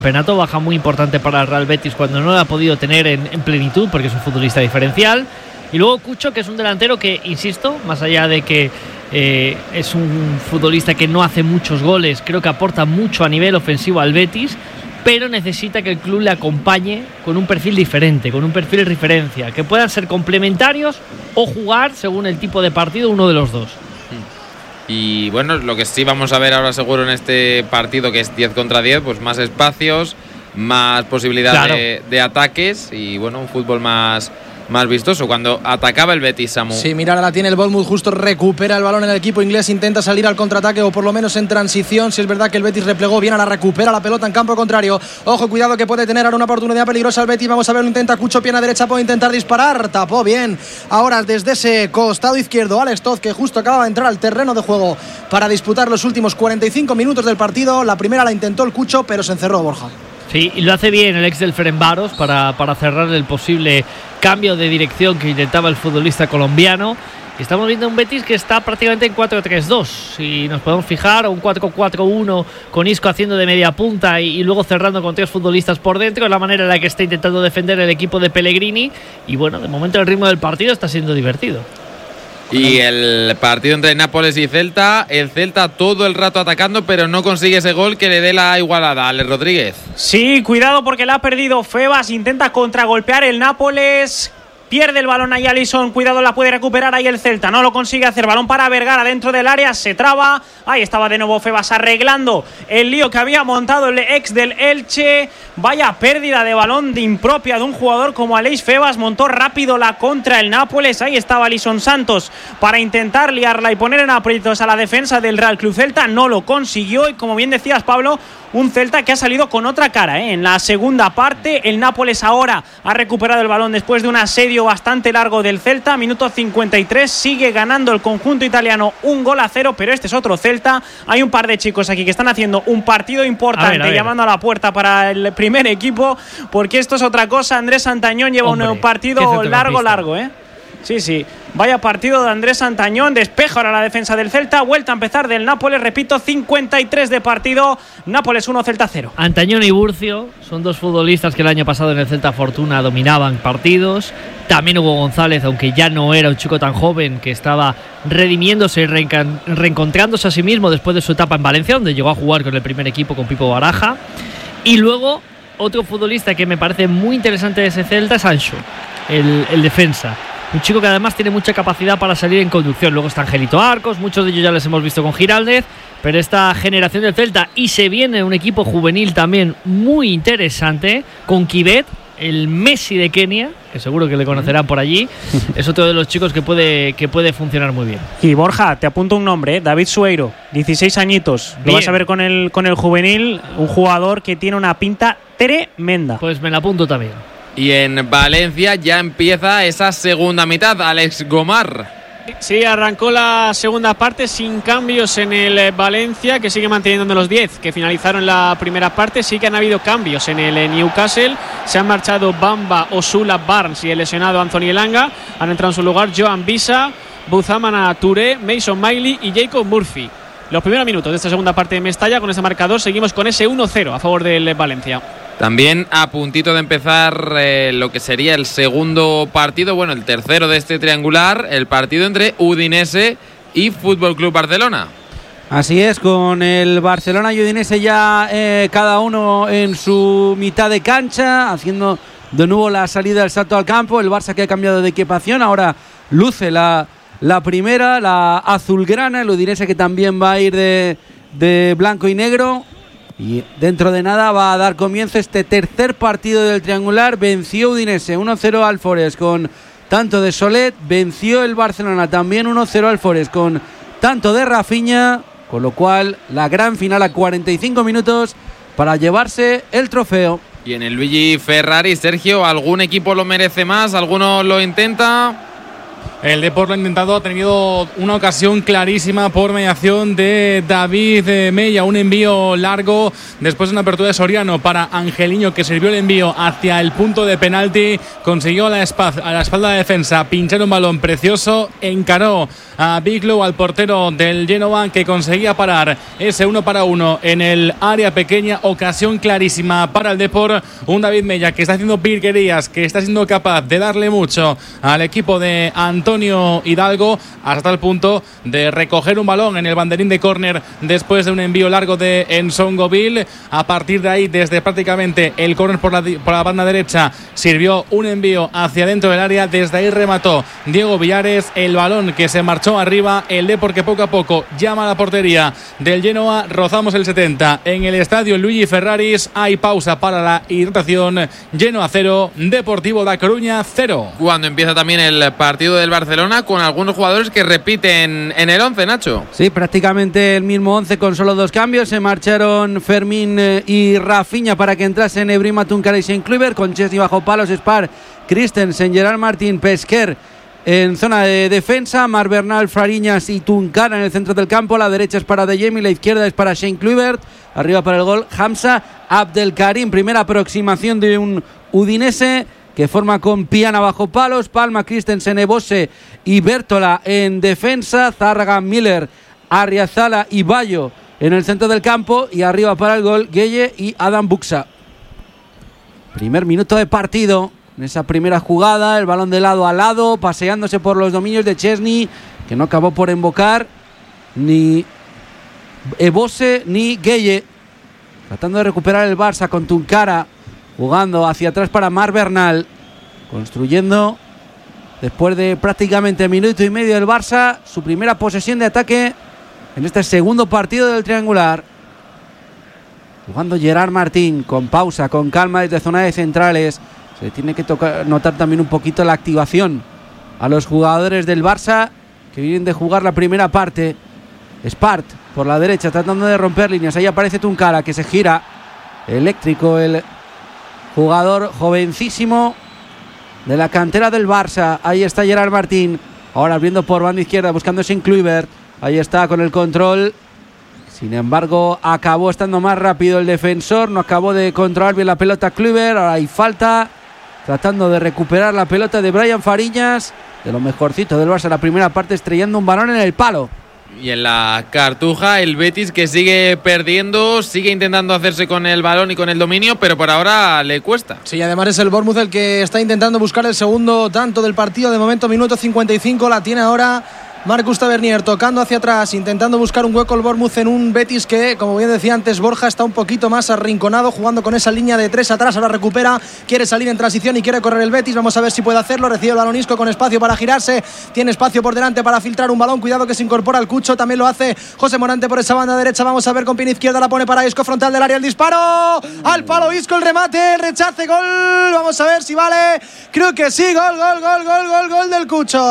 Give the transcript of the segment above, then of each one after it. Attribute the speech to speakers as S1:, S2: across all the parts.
S1: campeonato, baja muy importante para el Real Betis cuando no lo ha podido tener en plenitud, porque es un futbolista diferencial. Y luego Cucho, que es un delantero que, insisto, más allá de que es un futbolista que no hace muchos goles, creo que aporta mucho a nivel ofensivo al Betis, pero necesita que el club le acompañe con un perfil diferente, con un perfil de referencia, que puedan ser complementarios o jugar, según el tipo de partido, uno de los dos.
S2: Y bueno, lo que sí vamos a ver ahora seguro en este partido, que es 10 contra 10, pues más espacios, más posibilidad
S1: claro.
S2: de ataques y bueno, un fútbol más vistoso. Cuando atacaba el Betis, Samu.
S3: Sí, mira, ahora la tiene el Bournemouth, justo recupera el balón en el equipo inglés, intenta salir al contraataque o por lo menos en transición. Si es verdad que el Betis replegó bien, ahora recupera la pelota en campo contrario. Ojo, cuidado que puede tener ahora una oportunidad peligrosa el Betis. Vamos a ver, lo intenta Cucho, pierna derecha, puede intentar disparar, tapó bien. Ahora desde ese costado izquierdo, Alex Toth, que justo acaba de entrar al terreno de juego para disputar los últimos 45 minutos del partido. La primera la intentó el Cucho, pero se encerró, Borja.
S1: Sí, y lo hace bien el ex del Ferencváros para cerrar el posible cambio de dirección que intentaba el futbolista colombiano. Estamos viendo un Betis que está prácticamente en 4-3-2, si nos podemos fijar, o un 4-4-1 con Isco haciendo de media punta y luego cerrando con 3 futbolistas por dentro, la manera en la que está intentando defender el equipo de Pellegrini. Y bueno, de momento el ritmo del partido está siendo divertido.
S2: Y el partido entre Nápoles y Celta, el Celta todo el rato atacando, pero no consigue ese gol que le dé la igualada. Alex Rodríguez.
S4: Sí, cuidado porque la ha perdido Febas, intenta contragolpear el Nápoles. Pierde el balón ahí Alisson, cuidado, la puede recuperar ahí el Celta, no lo consigue hacer, balón para Vergara dentro del área, se traba, ahí estaba de nuevo Febas arreglando el lío que había montado el ex del Elche. Vaya pérdida de balón de impropia de un jugador como Aleix Febas, montó rápido la contra el Nápoles, ahí estaba Alisson Santos para intentar liarla y poner en aprietos a la defensa del Real Club Celta, no lo consiguió y como bien decías, Pablo, un Celta que ha salido con otra cara, en la segunda parte. El Nápoles ahora ha recuperado el balón después de un asedio bastante largo del Celta. Minuto 53, sigue ganando el conjunto italiano 1-0, pero este es otro Celta. Hay un par de chicos aquí que están haciendo un partido importante, a ver. Llamando a la puerta para el primer equipo, porque esto es otra cosa. Andrés Santañón lleva un partido largo, Sí, vaya partido de Andrés Santañón, despeja ahora la defensa del Celta, vuelta a empezar del Nápoles, repito, 53 de partido, Nápoles 1, Celta 0.
S1: Antañón y Burcio son dos futbolistas que el año pasado en el Celta Fortuna dominaban partidos. También Hugo González, aunque ya no era un chico tan joven, que estaba redimiéndose y reencontrándose a sí mismo después de su etapa en Valencia, donde llegó a jugar con el primer equipo con Pipo Baraja. Y luego otro futbolista que me parece muy interesante de ese Celta es Anxo, el defensa. Un chico que además tiene mucha capacidad para salir en conducción. Luego está Angelito Arcos, muchos de ellos ya les hemos visto con Giraldez, pero esta generación del Celta, y se viene un equipo juvenil también muy interesante, con Kibet, el Messi de Kenia, que seguro que le conocerán por allí, es otro de los chicos que puede funcionar muy bien.
S4: Y Borja, te apunto un nombre, David Sueiro, 16 añitos, bien. Lo vas a ver con el juvenil, un jugador que tiene una pinta tremenda.
S1: Pues me la apunto también.
S2: Y en Valencia ya empieza esa segunda mitad, Alex Gomar.
S5: Sí, arrancó la segunda parte sin cambios en el Valencia, que sigue manteniendo los 10 que finalizaron la primera parte. Sí que han habido cambios en el Newcastle. Se han marchado Bamba, Osula, Barnes y el lesionado Anthony Elanga. Han entrado en su lugar Joan Bisa, Buzamana Touré, Mason Miley y Jacob Murphy. Los primeros minutos de esta segunda parte de Mestalla, con ese marcador, seguimos con ese 1-0 a favor del Valencia.
S2: También a puntito de empezar lo que sería el segundo partido, bueno, el tercero de este triangular, el partido entre Udinese y Fútbol Club Barcelona.
S6: Así es, con el Barcelona y Udinese ya cada uno en su mitad de cancha, haciendo de nuevo la salida del salto al campo. El Barça que ha cambiado de equipación, ahora luce la primera, la azulgrana, el Udinese que también va a ir de blanco y negro. Y dentro de nada va a dar comienzo este tercer partido del triangular. Venció Udinese 1-0 al Forest con tanto de Solet. Venció el Barcelona también 1-0 al Forest con tanto de Rafinha. Con lo cual la gran final a 45 minutos para llevarse el trofeo.
S2: Y en el Luigi Ferrari, Sergio, ¿algún equipo lo merece más? ¿Alguno lo intenta?
S7: El Depor lo ha intentado, ha tenido una ocasión clarísima por mediación de David Mella, un envío largo después de una apertura de Soriano para Angeliño, que sirvió el envío hacia el punto de penalti, consiguió a la espalda de defensa pinchar un balón precioso, encaró a Biglow, al portero del Genoa, que conseguía parar ese 1-1 en el área pequeña. Ocasión clarísima para el Depor, un David Mella que está haciendo virguerías, que está siendo capaz de darle mucho al equipo de Antonio Hidalgo, hasta el punto de recoger un balón en el banderín de córner después de un envío largo de Ensongoville. A partir de ahí, desde prácticamente el córner por la banda derecha, sirvió un envío hacia dentro del área. Desde ahí remató Diego Villares, el balón que se marchó arriba. El Depor que poco a poco llama a la portería del Genoa. Rozamos el 70 en el estadio Luigi Ferraris. Hay pausa para la hidratación. Genoa 0, Deportivo da Coruña 0.
S2: Cuando empieza también el partido del Barcelona, con algunos jugadores que repiten en el 11, Nacho.
S6: Sí, prácticamente el mismo 11 con solo 2 cambios. Se marcharon Fermín y Rafinha para que entrasen Ebrima, Tunkara y Saint-Kluivert, con Chesney bajo palos, Spar, Christensen, Gerard Martín, Pesquer en zona de defensa, Mar Bernal, Fariñas y Tunkara en el centro del campo. La derecha es para De Jemi, la izquierda es para Saint-Kluivert, arriba para el gol Hamza Abdelkarim. Primera aproximación de un Udinese que forma con Piana bajo palos, Palma, Christensen, Ebose y Bertola en defensa, Zárraga, Miller, Arriazala y Bayo en el centro del campo, y arriba para el gol Gueye y Adam Buxa. Primer minuto de partido. En esa primera jugada, el balón de lado a lado, paseándose por los dominios de Chesney, que no acabó por invocar ni Ebose ni Gueye. Tratando de recuperar el Barça con Tunkara, jugando hacia atrás para Mar Bernal, construyendo después de prácticamente minuto y medio del Barça su primera posesión de ataque en este segundo partido del triangular. Jugando Gerard Martín con pausa, con calma desde zona de centrales. Se tiene que notar también un poquito la activación a los jugadores del Barça que vienen de jugar la primera parte. Spart por la derecha tratando de romper líneas. Ahí aparece Tunkara, que se gira eléctrico, el jugador jovencísimo de la cantera del Barça. Ahí está Gerard Martín, ahora abriendo por banda izquierda, buscando Saint-Kluivert. Ahí está con el control. Sin embargo, acabó estando más rápido el defensor, no acabó de controlar bien la pelota Kluivert. Ahora hay falta, tratando de recuperar la pelota de Brian Fariñas, de lo mejorcito del Barça la primera parte, estrellando un balón en el palo.
S2: Y en la Cartuja, el Betis, que sigue perdiendo, sigue intentando hacerse con el balón y con el dominio, pero por ahora le cuesta.
S3: Sí, además es el Bournemouth el que está intentando buscar el segundo tanto del partido. De momento, minuto 55, la tiene ahora Marcus Tavernier, tocando hacia atrás, intentando buscar un hueco el Bournemouth en un Betis que, como bien decía antes Borja, está un poquito más arrinconado, jugando con esa línea de 3 atrás. Ahora recupera, quiere salir en transición y quiere correr el Betis. Vamos a ver si puede hacerlo. Recibe el balón Isco con espacio para girarse, tiene espacio por delante para filtrar un balón. Cuidado que se incorpora el Cucho, también lo hace José Morante por esa banda derecha. Vamos a ver, con pierna izquierda la pone para Isco, frontal del área, el disparo al palo Isco, el remate, rechace, gol. Vamos a ver si vale, creo que sí, gol del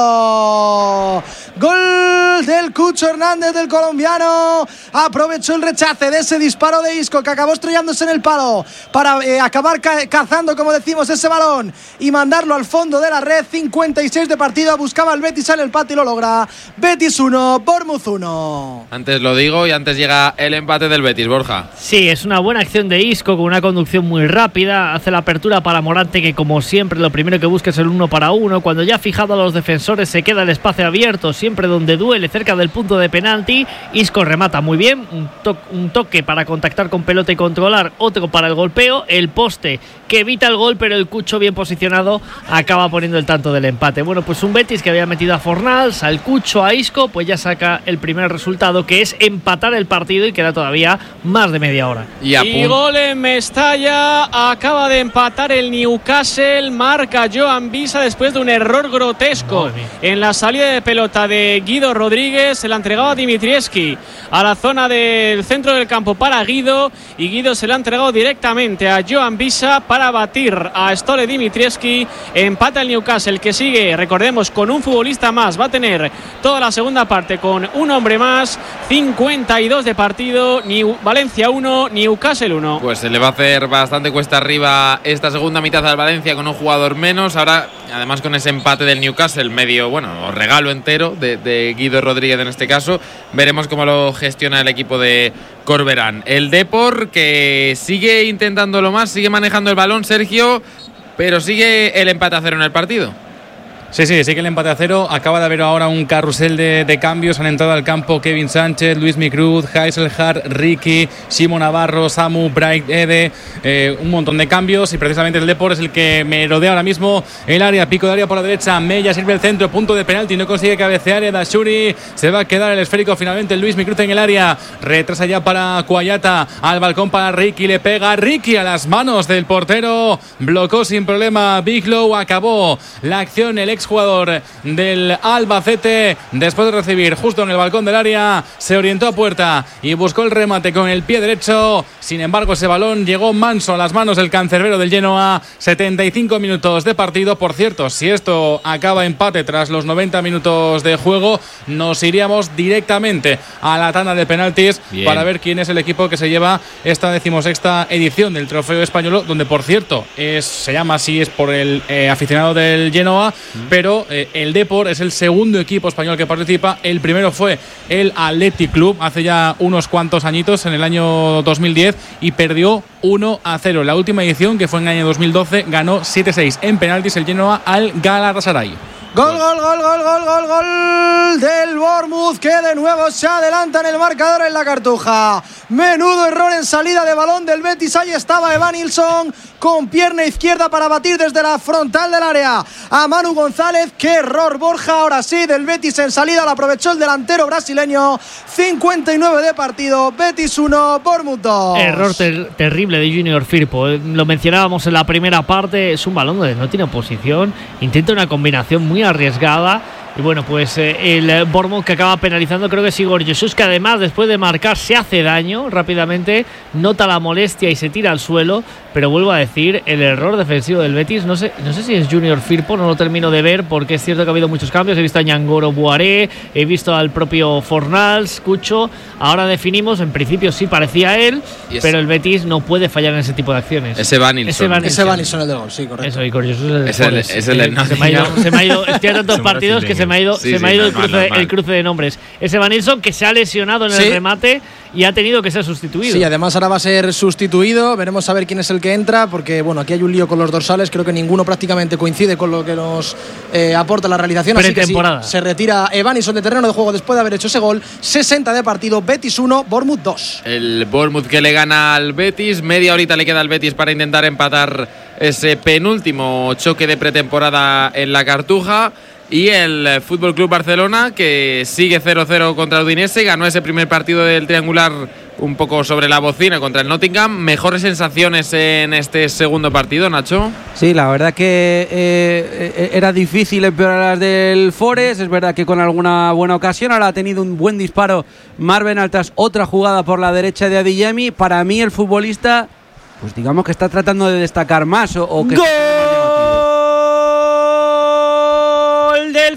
S3: Cucho, gol del Cucho Hernández, del colombiano. Aprovechó el rechace de ese disparo de Isco, que acabó estrellándose en el palo para acabar cazando, como decimos, ese balón y mandarlo al fondo de la red. 56 de partido, buscaba el Betis en el empate y lo logra. Betis 1, Bournemouth 1.
S2: Antes lo digo y antes llega el empate del Betis, Borja.
S1: Sí, es una buena acción de Isco con una conducción muy rápida. Hace la apertura para Morante, que como siempre lo primero que busca es el 1-1. Cuando ya ha fijado a los defensores, se queda el espacio abierto, siempre donde duele, cerca del punto de penalti. Isco remata muy bien, un toque para contactar con pelota y controlar, otro para el golpeo, el poste que evita el gol, pero el Cucho, bien posicionado, acaba poniendo el tanto del empate. Bueno, pues un Betis que había metido a Fornals, al Cucho, a Isco, pues ya saca el primer resultado, que es empatar el partido, y queda todavía más de media hora.
S5: Y gol en Mestalla, acaba de empatar el Newcastle, marca Joan Visa después de un error grotesco en la salida de pelota de Guido Rodríguez. Se la entregaba a Dimitrievski a la zona del centro del campo para Guido, y Guido se la ha entregado directamente a Joan Visa para para batir a Stole Dimitrievski. Empata el Newcastle, que sigue, recordemos, con un futbolista más. Va a tener toda la segunda parte con un hombre más. 52 de partido. Valencia 1, Newcastle 1.
S2: Pues se le va a hacer bastante cuesta arriba esta segunda mitad al Valencia con un jugador menos. Ahora, además, con ese empate del Newcastle, medio, bueno, regalo entero de Guido Rodríguez en este caso, veremos cómo lo gestiona el equipo de Corberán. El Depor, que sigue intentándolo más, sigue manejando el balón, Sergio, pero sigue el empate a 0 en el partido.
S7: Sí, sigue el empate a 0. Acaba de haber ahora un carrusel de cambios. Han entrado al campo Kevin Sánchez, Luis Micruz, Heiselhard, Ricky, Simon Navarro, Samu, Bright, Ede. Un montón de cambios. Y precisamente el Depor es el que me rodea ahora mismo el área. Pico de área por la derecha. Mella sirve el centro. Punto de penalti. No consigue cabecear. Edashuri. Se va a quedar el esférico finalmente. Luis Micruz en el área. Retrasa ya para Cuayata. Al balcón para Ricky. Le pega Ricky a las manos del portero. Blocó sin problema Biglow. Acabó la acción. El jugador del Albacete, después de recibir justo en el balcón del área, se orientó a puerta y buscó el remate con el pie derecho. Sin embargo, ese balón llegó manso a las manos del cancerbero del Genoa. 75 minutos de partido. Por cierto, si esto acaba empate tras los 90 minutos de juego, nos iríamos directamente a la tanda de penaltis. Bien. Para ver quién es el equipo que se lleva esta 16ª edición del Trofeo Español, donde, por cierto, se llama así, es por el aficionado del Genoa. Pero el Depor es el segundo equipo español que participa. El primero fue el Athletic Club hace ya unos cuantos añitos, en el año 2010, y perdió 1-0. La última edición, que fue en el año 2012, ganó 7-6 en penaltis el Genoa al Galatasaray.
S3: Gol del Bournemouth, que de nuevo se adelanta en el marcador en la Cartuja. Menudo error en salida de balón del Betis. Ahí estaba Evanilson con pierna izquierda para batir desde la frontal del área a Manu González. Qué error, Borja, ahora sí, del Betis en salida. Lo aprovechó el delantero brasileño. 59 de partido, Betis 1, Bournemouth 2.
S1: Error terrible de Junior Firpo. Lo mencionábamos en la primera parte. Es un balón donde no tiene posición. Intenta una combinación muy arriesgada. Y bueno, pues el Bournemouth, que acaba penalizando, creo que es Igor Jesús, que además después de marcar se hace daño rápidamente, nota la molestia y se tira al suelo. Pero vuelvo a decir, el error defensivo del Betis, no sé si es Junior Firpo, no lo termino de ver, porque es cierto que ha habido muchos cambios. He visto a Ñangoro Buaré, he visto al propio Fornals, Cucho. Ahora definimos, en principio sí parecía él, pero el Betis no puede fallar en ese tipo de acciones.
S2: Ese Vanilson
S3: el del gol, sí, correcto.
S1: Eso, Igor Jesús
S2: es el
S1: se me ha ido, estoy a tantos partidos que se me ha ido el cruce de nombres. Ese Vanilson, que se ha lesionado en el remate y ha tenido que ser sustituido.
S3: Sí, además ahora va a ser sustituido. Veremos a ver quién es el que entra, porque bueno, aquí hay un lío con los dorsales. Creo que ninguno prácticamente coincide con lo que nos aporta la realización. Así que sí, se retira Evanilson de terreno de juego después de haber hecho ese gol. 60 de partido, Betis 1, Bournemouth 2.
S2: El Bournemouth, que le gana al Betis. Media horita le queda al Betis para intentar empatar ese penúltimo choque de pretemporada en la Cartuja. Y el Fútbol Club Barcelona, que sigue 0-0 contra Udinese, ganó ese primer partido del triangular un poco sobre la bocina contra el Nottingham. ¿Mejores sensaciones en este segundo partido, Nacho?
S6: Sí, la verdad que era difícil empeorar las del Forest. Es verdad que con alguna buena ocasión. Ahora ha tenido un buen disparo Marvenal tras otra jugada por la derecha de Adeyemi. Para mí el futbolista, pues digamos que está tratando de destacar más o que...
S4: ¡Gol del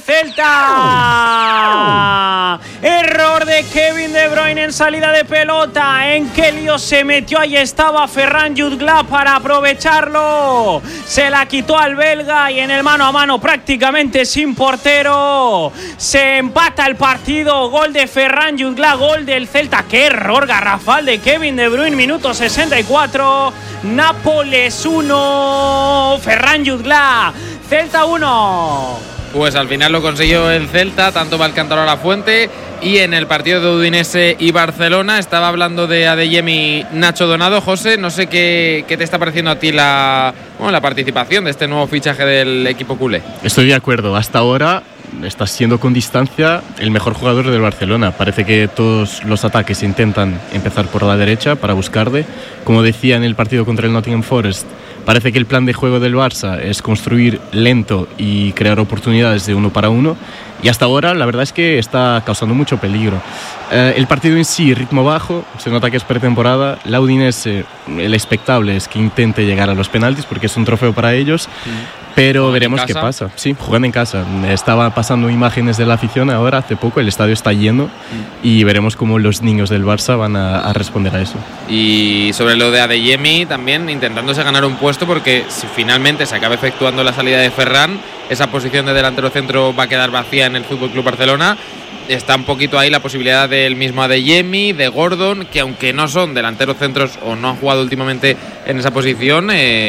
S4: Celta! Error de Kevin De Bruyne en salida de pelota. ¿En qué lío se metió? Ahí estaba Ferran Jutgla para aprovecharlo. Se la quitó al belga y en el mano a mano, prácticamente sin portero, se empata el partido. Gol de Ferran Jutgla, gol del Celta. Qué error garrafal de Kevin De Bruyne. Minuto 64. Nápoles 1, Ferran Jutgla. Celta 1.
S2: Pues al final lo consiguió el Celta, tanto Valcántara La Fuente. Y en el partido de Udinese y Barcelona, estaba hablando de Adeyemi Nacho Donado. José, no sé qué te está pareciendo a ti la participación de este nuevo fichaje del equipo culé.
S8: Estoy de acuerdo, hasta ahora está siendo con distancia el mejor jugador del Barcelona. Parece que todos los ataques intentan empezar por la derecha para buscarle. Como decía en el partido contra el Nottingham Forest, parece que el plan de juego del Barça es construir lento y crear oportunidades de 1 para 1. Y hasta ahora la verdad es que está causando mucho peligro. El partido en sí, ritmo bajo, se nota que es pretemporada. La Udinese, el expectable es que intente llegar a los penaltis porque es un trofeo para ellos. Pero veremos qué pasa. Sí, jugando en casa. Estaba pasando imágenes de la afición ahora, hace poco, el estadio está lleno y veremos cómo los niños del Barça van a responder a eso.
S2: Y sobre lo de Adeyemi, también intentándose ganar un puesto, porque si finalmente se acaba efectuando la salida de Ferran, esa posición de delantero centro va a quedar vacía en el FC Barcelona. Está un poquito ahí la posibilidad del mismo Adeyemi, de Gordon, que aunque no son delanteros centros o no han jugado últimamente en esa posición,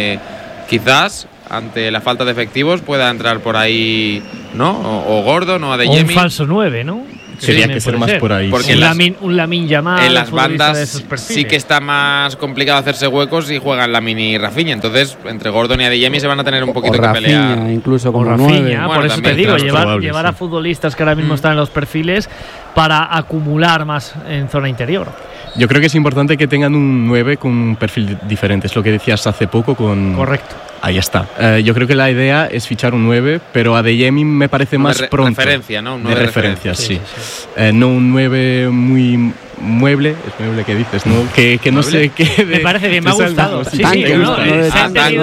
S2: quizás ante la falta de efectivos pueda entrar por ahí, ¿no? O Gordon o Adeyemi.
S1: Un falso 9, ¿no?
S8: Sería que ser más por ahí.
S2: Porque
S1: un Lamine Yamal,
S2: en las bandas sí que está más complicado hacerse huecos y juegan Lamine y Rafinha. Entonces, entre Gordon y Adeyemi se van a tener un poquito que pelear.
S6: Incluso como
S1: Rafinha,
S6: nueve.
S1: por eso te digo, llevar
S8: sí.
S1: a futbolistas que ahora mismo están en los perfiles para acumular más en zona interior.
S8: Yo creo que es importante que tengan un 9 con un perfil diferente. Es lo que decías hace poco con...
S1: Correcto.
S8: Ahí está. Yo creo que la idea es fichar un 9, pero Adeyemi me parece más pronto.
S2: Referencia, ¿no? Un 9
S8: de referencia,
S2: sí.
S8: No un 9 muy mueble, es mueble que dices, ¿no? Que no sé qué.
S1: Me parece bien, me ha gustado. Sí, se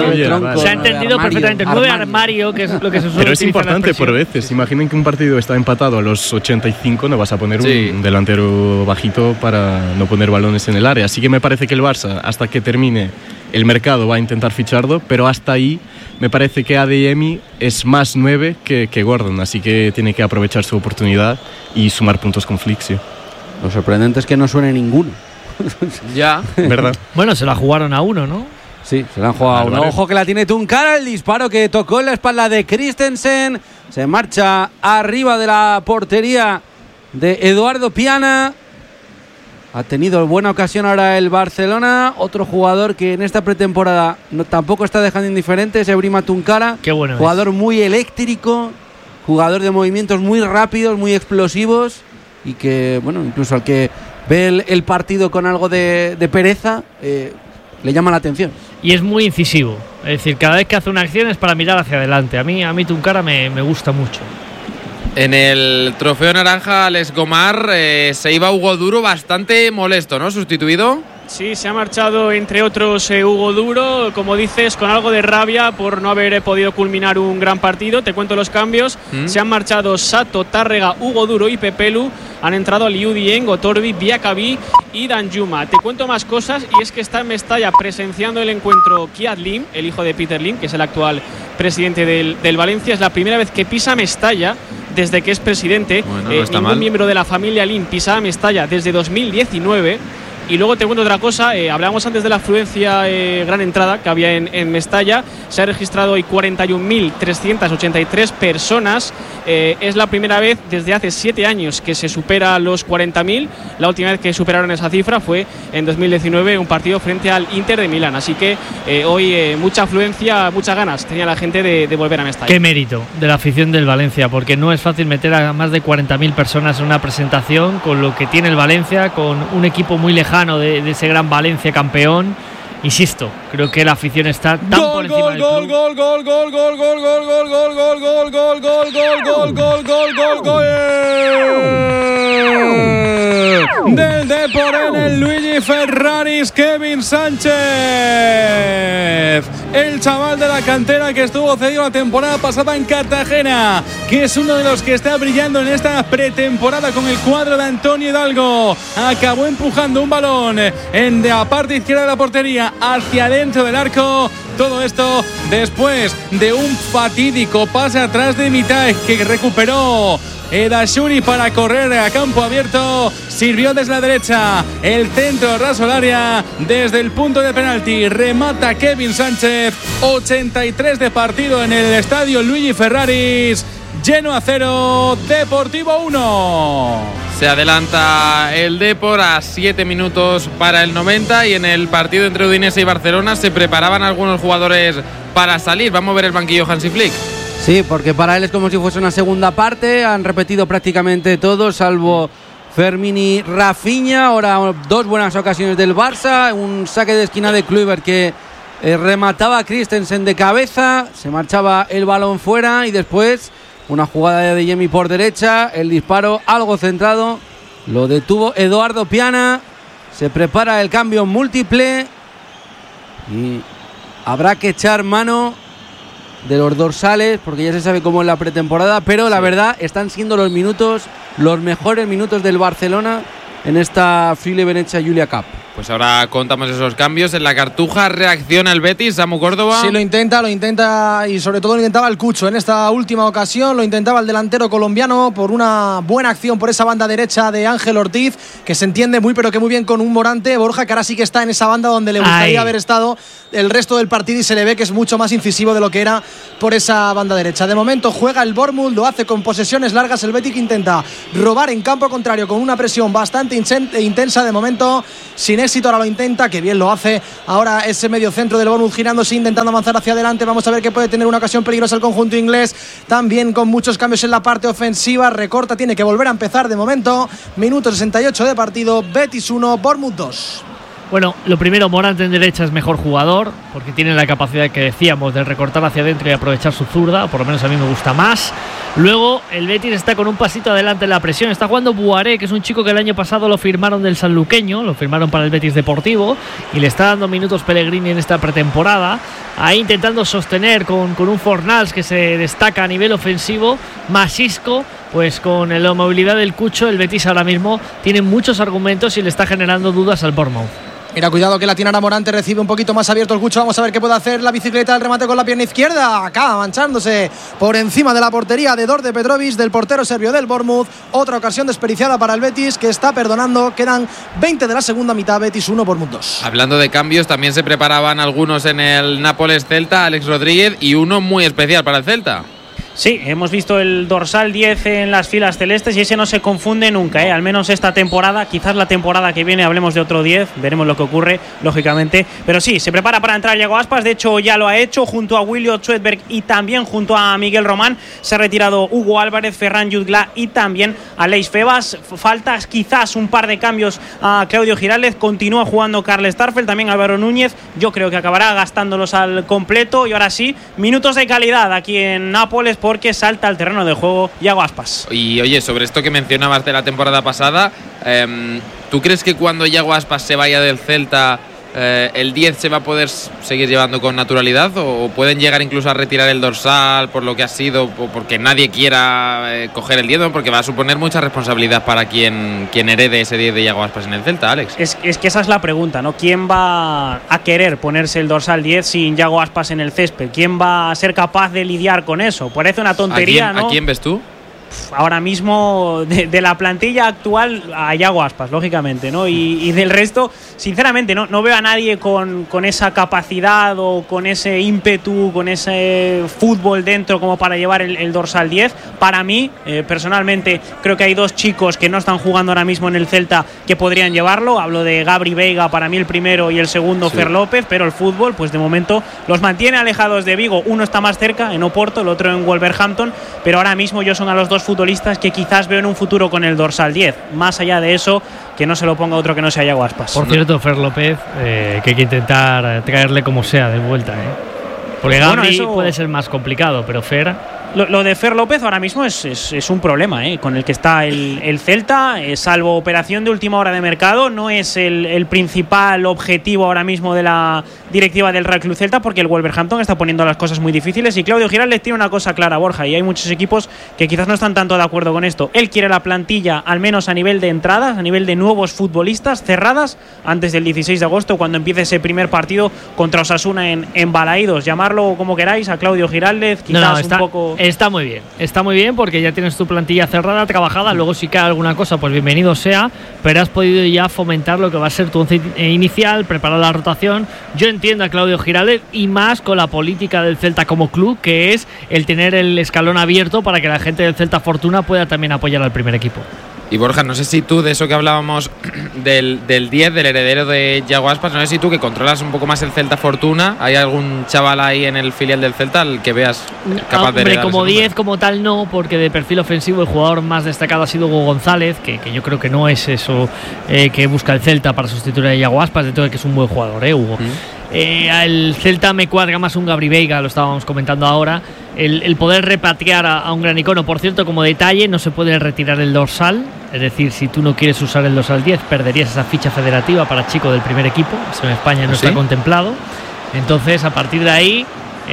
S1: ha entendido perfectamente. 9 armario, que es lo que se suele
S8: Pero es
S1: utilizar
S8: importante por veces. Imaginen que un partido está empatado a los 85, no vas a poner un delantero bajito para no poner balones en el área. Así que me parece que el Barça, hasta que termine el mercado, va a intentar ficharlo, pero hasta ahí me parece que Adeyemi es más 9 que Gordon, así que tiene que aprovechar su oportunidad y sumar puntos con Flixio.
S6: Lo sorprendente es que no suene ninguno.
S2: Ya,
S8: ¿verdad?
S1: Bueno, se la jugaron a uno, ¿no?
S6: Sí, se la han jugado a uno. Ojo que la tiene Tunkara, el disparo que tocó en la espalda de Christensen. Se marcha arriba de la portería de Eduardo Piana. Ha tenido buena ocasión ahora el Barcelona. Otro jugador que en esta pretemporada tampoco está dejando indiferente es Ebrima Tunkara.
S1: Qué bueno.
S6: Jugador muy eléctrico, jugador de movimientos muy rápidos, muy explosivos. Y que, bueno, incluso al que ve el partido con algo de pereza, le llama la atención.
S1: Y es muy incisivo. Es decir, cada vez que hace una acción es para mirar hacia adelante. A mí Tunkara me gusta mucho.
S2: En el trofeo naranja, Alex Gomar, se iba Hugo Duro bastante molesto, ¿no? Sustituido.
S5: Sí, se ha marchado entre otros Hugo Duro, como dices, con algo de rabia por no haber podido culminar un gran partido. Te cuento los cambios. Se han marchado Sato, Tárrega, Hugo Duro y Pepelu. Han entrado Liu Dieng, Otorbi, Diakabi y Danjuma. Te cuento más cosas, y es que está en Mestalla presenciando el encuentro Kiat Lim, el hijo de Peter Lim, que es el actual presidente del Valencia. Es la primera vez que pisa Mestalla desde que es presidente.
S2: Bueno, no está
S5: ningún
S2: mal.
S5: miembro de la familia Lim pisaba Mestalla desde 2019. Y luego te cuento otra cosa, hablábamos antes de la afluencia gran entrada que había en Mestalla. Se ha registrado hoy 41.383 personas. Es la primera vez desde hace 7 años que se supera los 40.000. La última vez que superaron esa cifra fue en 2019, un partido frente al Inter de Milán. Así que hoy mucha afluencia, muchas ganas tenía la gente de volver a Mestalla.
S1: Qué mérito de la afición del Valencia, porque no es fácil meter a más de 40.000 personas en una presentación con lo que tiene el Valencia, con un equipo muy lejano de ese gran Valencia campeón. Insisto, creo que la afición está tan por encima del club.
S7: Del Depor en el Luigi Ferraris, Kevin Sánchez, el chaval de la cantera que estuvo cedido la temporada pasada en Cartagena, que es uno de los que está brillando en esta pretemporada con el cuadro de Antonio Hidalgo. Acabó empujando un balón en la parte izquierda de la portería hacia dentro del arco. Todo esto después de un fatídico pase atrás de mitad que recuperó Edashuri para correr a campo abierto. Sirvió desde la derecha, el centro raso al área desde el punto de penalti. Remata Kevin Sánchez. 83 de partido en el estadio Luigi Ferraris. Lleno a 0, Deportivo 1.
S2: Se adelanta el Depor a 7 minutos para el 90, y en el partido entre Udinese y Barcelona se preparaban algunos jugadores para salir. Vamos a ver el banquillo Hansi Flick.
S6: Sí, porque para él es como si fuese una segunda parte. Han repetido prácticamente todo, salvo Fermín y Rafinha. Ahora 2 buenas ocasiones del Barça. Un saque de esquina de Kluivert que remataba a Christensen de cabeza. Se marchaba el balón fuera y después una jugada de Yemi por derecha. El disparo algo centrado. Lo detuvo Eduardo Piana. Se prepara el cambio múltiple. Y habrá que echar mano de los dorsales, porque ya se sabe cómo es la pretemporada, pero la verdad están siendo los mejores minutos del Barcelona en esta Friuli Venezia Giulia Cup.
S2: Pues ahora contamos esos cambios. En la Cartuja reacciona el Betis, Samu Córdoba.
S3: Sí, lo intenta y sobre todo lo intentaba el Cucho en esta última ocasión. Lo intentaba el delantero colombiano por una buena acción por esa banda derecha de Ángel Ortiz, que se entiende muy pero que muy bien con un Morante, Borja, que ahora sí que está en esa banda donde le gustaría haber estado el resto del partido y se le ve que es mucho más incisivo de lo que era por esa banda derecha. De momento juega el Bournemouth, lo hace con posesiones largas. El Betis intenta robar en campo contrario con una presión bastante intensa. De momento sin éxito, ahora lo intenta, que bien lo hace ahora ese medio centro del Bournemouth girándose, intentando avanzar hacia adelante. Vamos a ver que puede tener una ocasión peligrosa el conjunto inglés, también con muchos cambios en la parte ofensiva. Recorta, tiene que volver a empezar de momento. Minuto 68 de partido, Betis 1, Bournemouth 2.
S1: Bueno, lo primero, Morante en derecha es mejor jugador, porque tiene la capacidad que decíamos de recortar hacia adentro y aprovechar su zurda, o por lo menos a mí me gusta más. Luego, el Betis está con un pasito adelante en la presión. Está jugando Buaré, que es un chico que el año pasado lo firmaron del sanluqueño, lo firmaron para el Betis Deportivo, y le está dando minutos Pellegrini en esta pretemporada. Ahí intentando sostener con un Fornals que se destaca a nivel ofensivo, más Isco. Pues con la movilidad del Cucho, el Betis ahora mismo tiene muchos argumentos y le está generando dudas al Bournemouth.
S3: Mira, cuidado que la tiene ahora Morante, recibe un poquito más abierto el Cucho. Vamos a ver qué puede hacer la bicicleta, el remate con la pierna izquierda. Acaba manchándose por encima de la portería de Dorde Petrovic, del portero serbio del Bournemouth. Otra ocasión desperdiciada para el Betis, que está perdonando. Quedan 20 de la segunda mitad, Betis 1, Bournemouth 2.
S2: Hablando de cambios, también se preparaban algunos en el Nápoles Celta, Alex Rodríguez, y uno muy especial para el Celta.
S4: Sí, hemos visto el dorsal 10 en las filas celestes y ese no se confunde nunca, al menos esta temporada. Quizás la temporada que viene hablemos de otro 10, veremos lo que ocurre, lógicamente. Pero sí, se prepara para entrar Iago Aspas, de hecho ya lo ha hecho junto a William Schoenberg y también junto a Miguel Román. Se ha retirado Hugo Álvarez, Ferran Jutgla y también Aleix Febas. Falta quizás un par de cambios a Claudio Giraldez, continúa jugando Carl Starfelt, también Álvaro Núñez. Yo creo que acabará gastándolos al completo y ahora sí, minutos de calidad aquí en Nápoles, porque salta al terreno de juego Iago Aspas.
S2: Y oye, sobre esto que mencionabas de la temporada pasada, ¿tú crees que cuando Iago Aspas se vaya del Celta, el 10 se va a poder seguir llevando con naturalidad, o pueden llegar incluso a retirar el dorsal por lo que ha sido, o porque nadie quiera coger el 10, ¿no? Porque va a suponer mucha responsabilidad para quien herede ese 10 de Iago Aspas en el Celta, Alex?
S4: Es que esa es la pregunta, ¿no? ¿Quién va a querer ponerse el dorsal 10 sin Iago Aspas en el césped? ¿Quién va a ser capaz de lidiar con eso? Parece una tontería, ¿no?
S2: ¿A quién ves tú?
S4: Ahora mismo de la plantilla actual a Iago Aspas, lógicamente, ¿no? Y del resto, sinceramente, no veo a nadie con esa capacidad o con ese ímpetu, con ese fútbol dentro como para llevar el dorsal 10. Para mí, personalmente, creo que hay dos chicos que no están jugando ahora mismo en el Celta que podrían llevarlo. Hablo de Gabri Veiga, para mí el primero, y el segundo, sí, Fer López, pero el fútbol, pues de momento los mantiene alejados de Vigo. Uno está más cerca, en Oporto, el otro en Wolverhampton, pero ahora mismo yo son a los dos futbolistas que quizás veo en un futuro con el dorsal 10. Más allá de eso, que no se lo ponga otro que no sea Iago Aspas.
S1: Por cierto, Fer López, que hay que intentar traerle como sea de vuelta, porque Gabri puede ser más complicado, pero Fer...
S4: Lo de Fer López ahora mismo es un problema con el que está el Celta, salvo operación de última hora de mercado. No es el principal objetivo ahora mismo de la directiva del Real Club Celta, porque el Wolverhampton está poniendo las cosas muy difíciles y Claudio Giraldez tiene una cosa clara, Borja, y hay muchos equipos que quizás no están tanto de acuerdo con esto. Él quiere la plantilla, al menos a nivel de entradas, a nivel de nuevos futbolistas, cerradas antes del 16 de agosto, cuando empiece ese primer partido contra Osasuna en Balaídos. Llamarlo como queráis a Claudio Giraldez, quizás un poco...
S1: Está muy bien porque ya tienes tu plantilla cerrada, trabajada. Luego si cae alguna cosa, pues bienvenido sea, pero has podido ya fomentar lo que va a ser tu once inicial, preparar la rotación. Yo entiendo a Claudio Giraldez, y más con la política del Celta como club, que es el tener el escalón abierto para que la gente del Celta Fortuna pueda también apoyar al primer equipo.
S2: Y Borja, no sé si tú, de eso que hablábamos del 10, del heredero de Yago Aspas, no sé si tú, que controlas un poco más el Celta Fortuna, ¿hay algún chaval ahí en el filial del Celta al que veas capaz de heredar
S1: como
S2: ese
S1: 10
S2: número?
S1: como tal no, porque de perfil ofensivo el jugador más destacado ha sido Hugo González, que yo creo que no es eso que busca el Celta para sustituir a Yago Aspas, de todo que es un buen jugador, Hugo. Al Celta me cuadra más un Gabri Veiga, lo estábamos comentando ahora, el poder repatriar a un gran icono. Por cierto, como detalle, no se puede retirar el dorsal, es decir, si tú no quieres usar el dorsal 10, perderías esa ficha federativa para chico del primer equipo, eso en España no está contemplado. Entonces, a partir de ahí,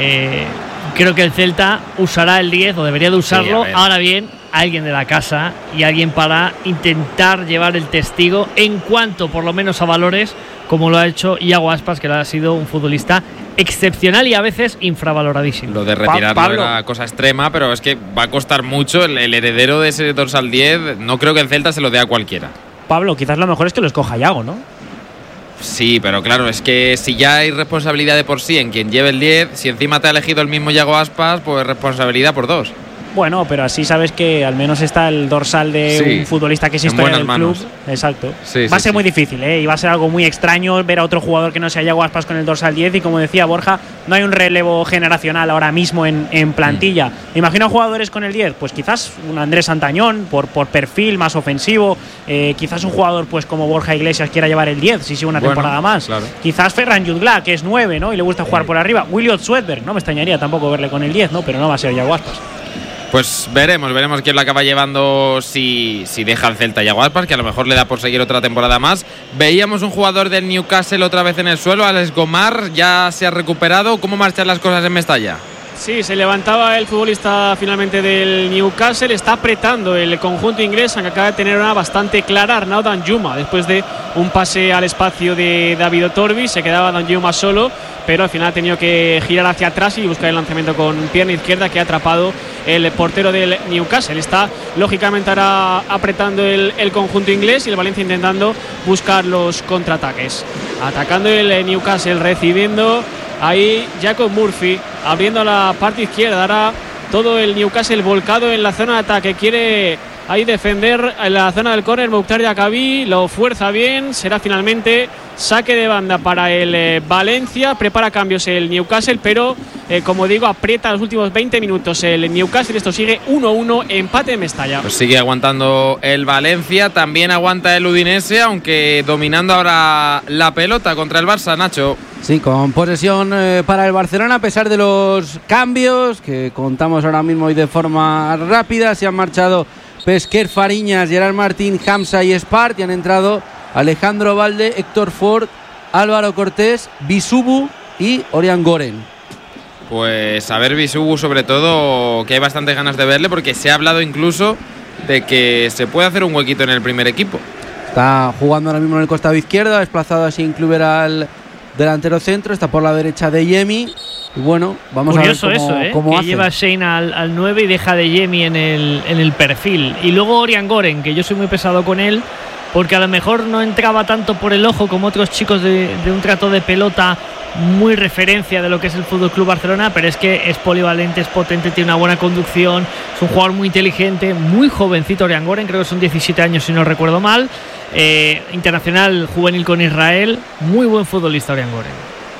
S1: creo que el Celta usará el 10, o debería de usarlo. Ahora bien, alguien de la casa y alguien para intentar llevar el testigo en cuanto por lo menos a valores, como lo ha hecho Yago Aspas, que ha sido un futbolista excepcional y a veces infravaloradísimo.
S2: Lo de retirarlo era cosa extrema, pero es que va a costar mucho. El heredero de ese dorsal 10, no creo que el Celta se lo dé a cualquiera.
S4: Pablo, quizás lo mejor es que lo escoja Yago, ¿no?
S2: Sí, pero claro, es que si ya hay responsabilidad de por sí en quien lleve el 10, si encima te ha elegido el mismo Yago Aspas, pues responsabilidad por 2.
S4: Bueno, pero así sabes que al menos está el dorsal de un futbolista que es historia del club. Exacto. Va a ser muy difícil, y va a ser algo muy extraño ver a otro jugador que no sea Yago Aspas con el dorsal 10. Y como decía Borja, no hay un relevo generacional ahora mismo en plantilla. Imagino a jugadores con el 10, pues quizás un Andrés Santañón por perfil más ofensivo. Quizás un jugador pues como Borja Iglesias quiera llevar el 10 si sigue una temporada más. Claro. Quizás Ferran Jutgla, que es 9, ¿no? Y le gusta jugar por arriba. Williot Swedberg, no me extrañaría tampoco verle con el 10, ¿no? Pero no va a ser Yago Aspas.
S2: Pues veremos quién lo acaba llevando, si deja el Celta Yago Aspas, que a lo mejor le da por seguir otra temporada más. Veíamos un jugador del Newcastle otra vez en el suelo, Alex Gomar, ya se ha recuperado. ¿Cómo marchan las cosas en Mestalla?
S5: Sí, se levantaba el futbolista finalmente del Newcastle. Está apretando el conjunto inglés, aunque acaba de tener una bastante clara Arnaud Danjuma. Después de un pase al espacio de David Otorbi, se quedaba Danjuma solo, pero al final ha tenido que girar hacia atrás y buscar el lanzamiento con pierna izquierda, que ha atrapado el portero del Newcastle. Está lógicamente ahora apretando el conjunto inglés y el Valencia intentando buscar los contraataques. Atacando el Newcastle, recibiendo ahí Jacob Murphy, abriendo la parte izquierda. Ahora todo el Newcastle volcado en la zona de ataque. Quiere ahí defender en la zona del córner. Mukhtar Diakaby lo fuerza bien. Será finalmente saque de banda para el Valencia. Prepara cambios el Newcastle, pero como digo, aprieta los últimos 20 minutos el Newcastle. Esto sigue 1-1, empate en Mestalla.
S2: Pues sigue aguantando el Valencia, también aguanta el Udinese, aunque dominando ahora la pelota contra el Barça, Nacho.
S6: Sí, con posesión para el Barcelona, a pesar de los cambios que contamos ahora mismo y de forma rápida. Se han marchado Pesquer, Fariñas, Gerard Martín, Hamza y Espart, y han entrado Alejandro Valde, Héctor Ford, Álvaro Cortés, Bisubu y Orián Goren.
S2: Pues a ver, Bisubu sobre todo, que hay bastantes ganas de verle, porque se ha hablado incluso de que se puede hacer un huequito en el primer equipo.
S6: Está jugando ahora mismo en el costado izquierdo, ha desplazado así Kluivert al delantero centro, está por la derecha de Yemi. Y bueno, vamos
S1: curioso
S6: a ver cómo
S1: que
S6: hace.
S1: Lleva Shane al 9 y deja de Yemi en el perfil. Y luego Orián Goren, que yo soy muy pesado con él, porque a lo mejor no entraba tanto por el ojo como otros chicos de un trato de pelota muy referencia de lo que es el FC Barcelona, pero es que es polivalente, es potente, tiene una buena conducción, es un jugador muy inteligente, muy jovencito Orián Goren, creo que son 17 años si no recuerdo mal, internacional juvenil con Israel, muy buen futbolista Orián Goren.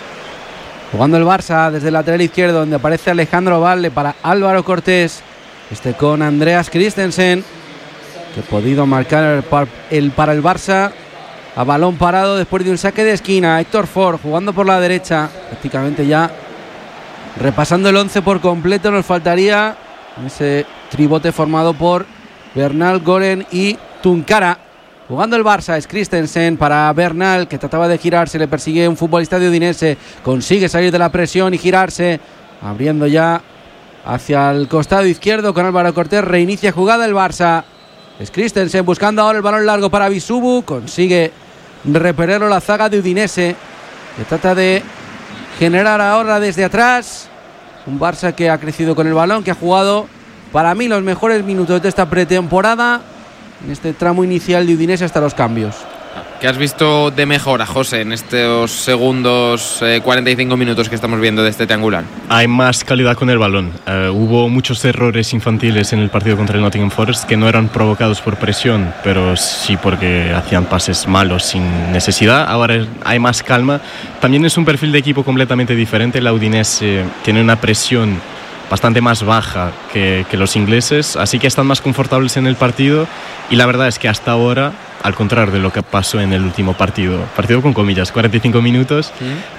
S6: Jugando el Barça desde el lateral izquierdo, donde aparece Alejandro Valde para Álvaro Cortés, con Andreas Christensen, que ha podido marcar para el Barça a balón parado después de un saque de esquina. Héctor Ford jugando por la derecha, prácticamente ya repasando el 11 por completo. Nos faltaría ese tribote formado por Bernal, Goren y Tunkara. Jugando el Barça es Christensen para Bernal, que trataba de girarse, le persigue un futbolista de Udinese, consigue salir de la presión y girarse, abriendo ya hacia el costado izquierdo con Álvaro Cortés. Reinicia jugada el Barça. Es Christensen buscando ahora el balón largo para Bisubu, consigue repelerlo la zaga de Udinese, que trata de generar ahora desde atrás. Un Barça que ha crecido con el balón, que ha jugado para mí los mejores minutos de esta pretemporada, en este tramo inicial de Udinese hasta los cambios.
S2: ¿Qué has visto de mejora, José, en estos segundos 45 minutos que estamos viendo de este triangular?
S8: Hay más calidad con el balón. Hubo muchos errores infantiles en el partido contra el Nottingham Forest que no eran provocados por presión, pero sí porque hacían pases malos sin necesidad. Ahora hay más calma. También es un perfil de equipo completamente diferente. La Udinese tiene una presión bastante más baja que los ingleses, así que están más confortables en el partido, y la verdad es que hasta ahora, al contrario de lo que pasó en el último partido con comillas, 45 minutos,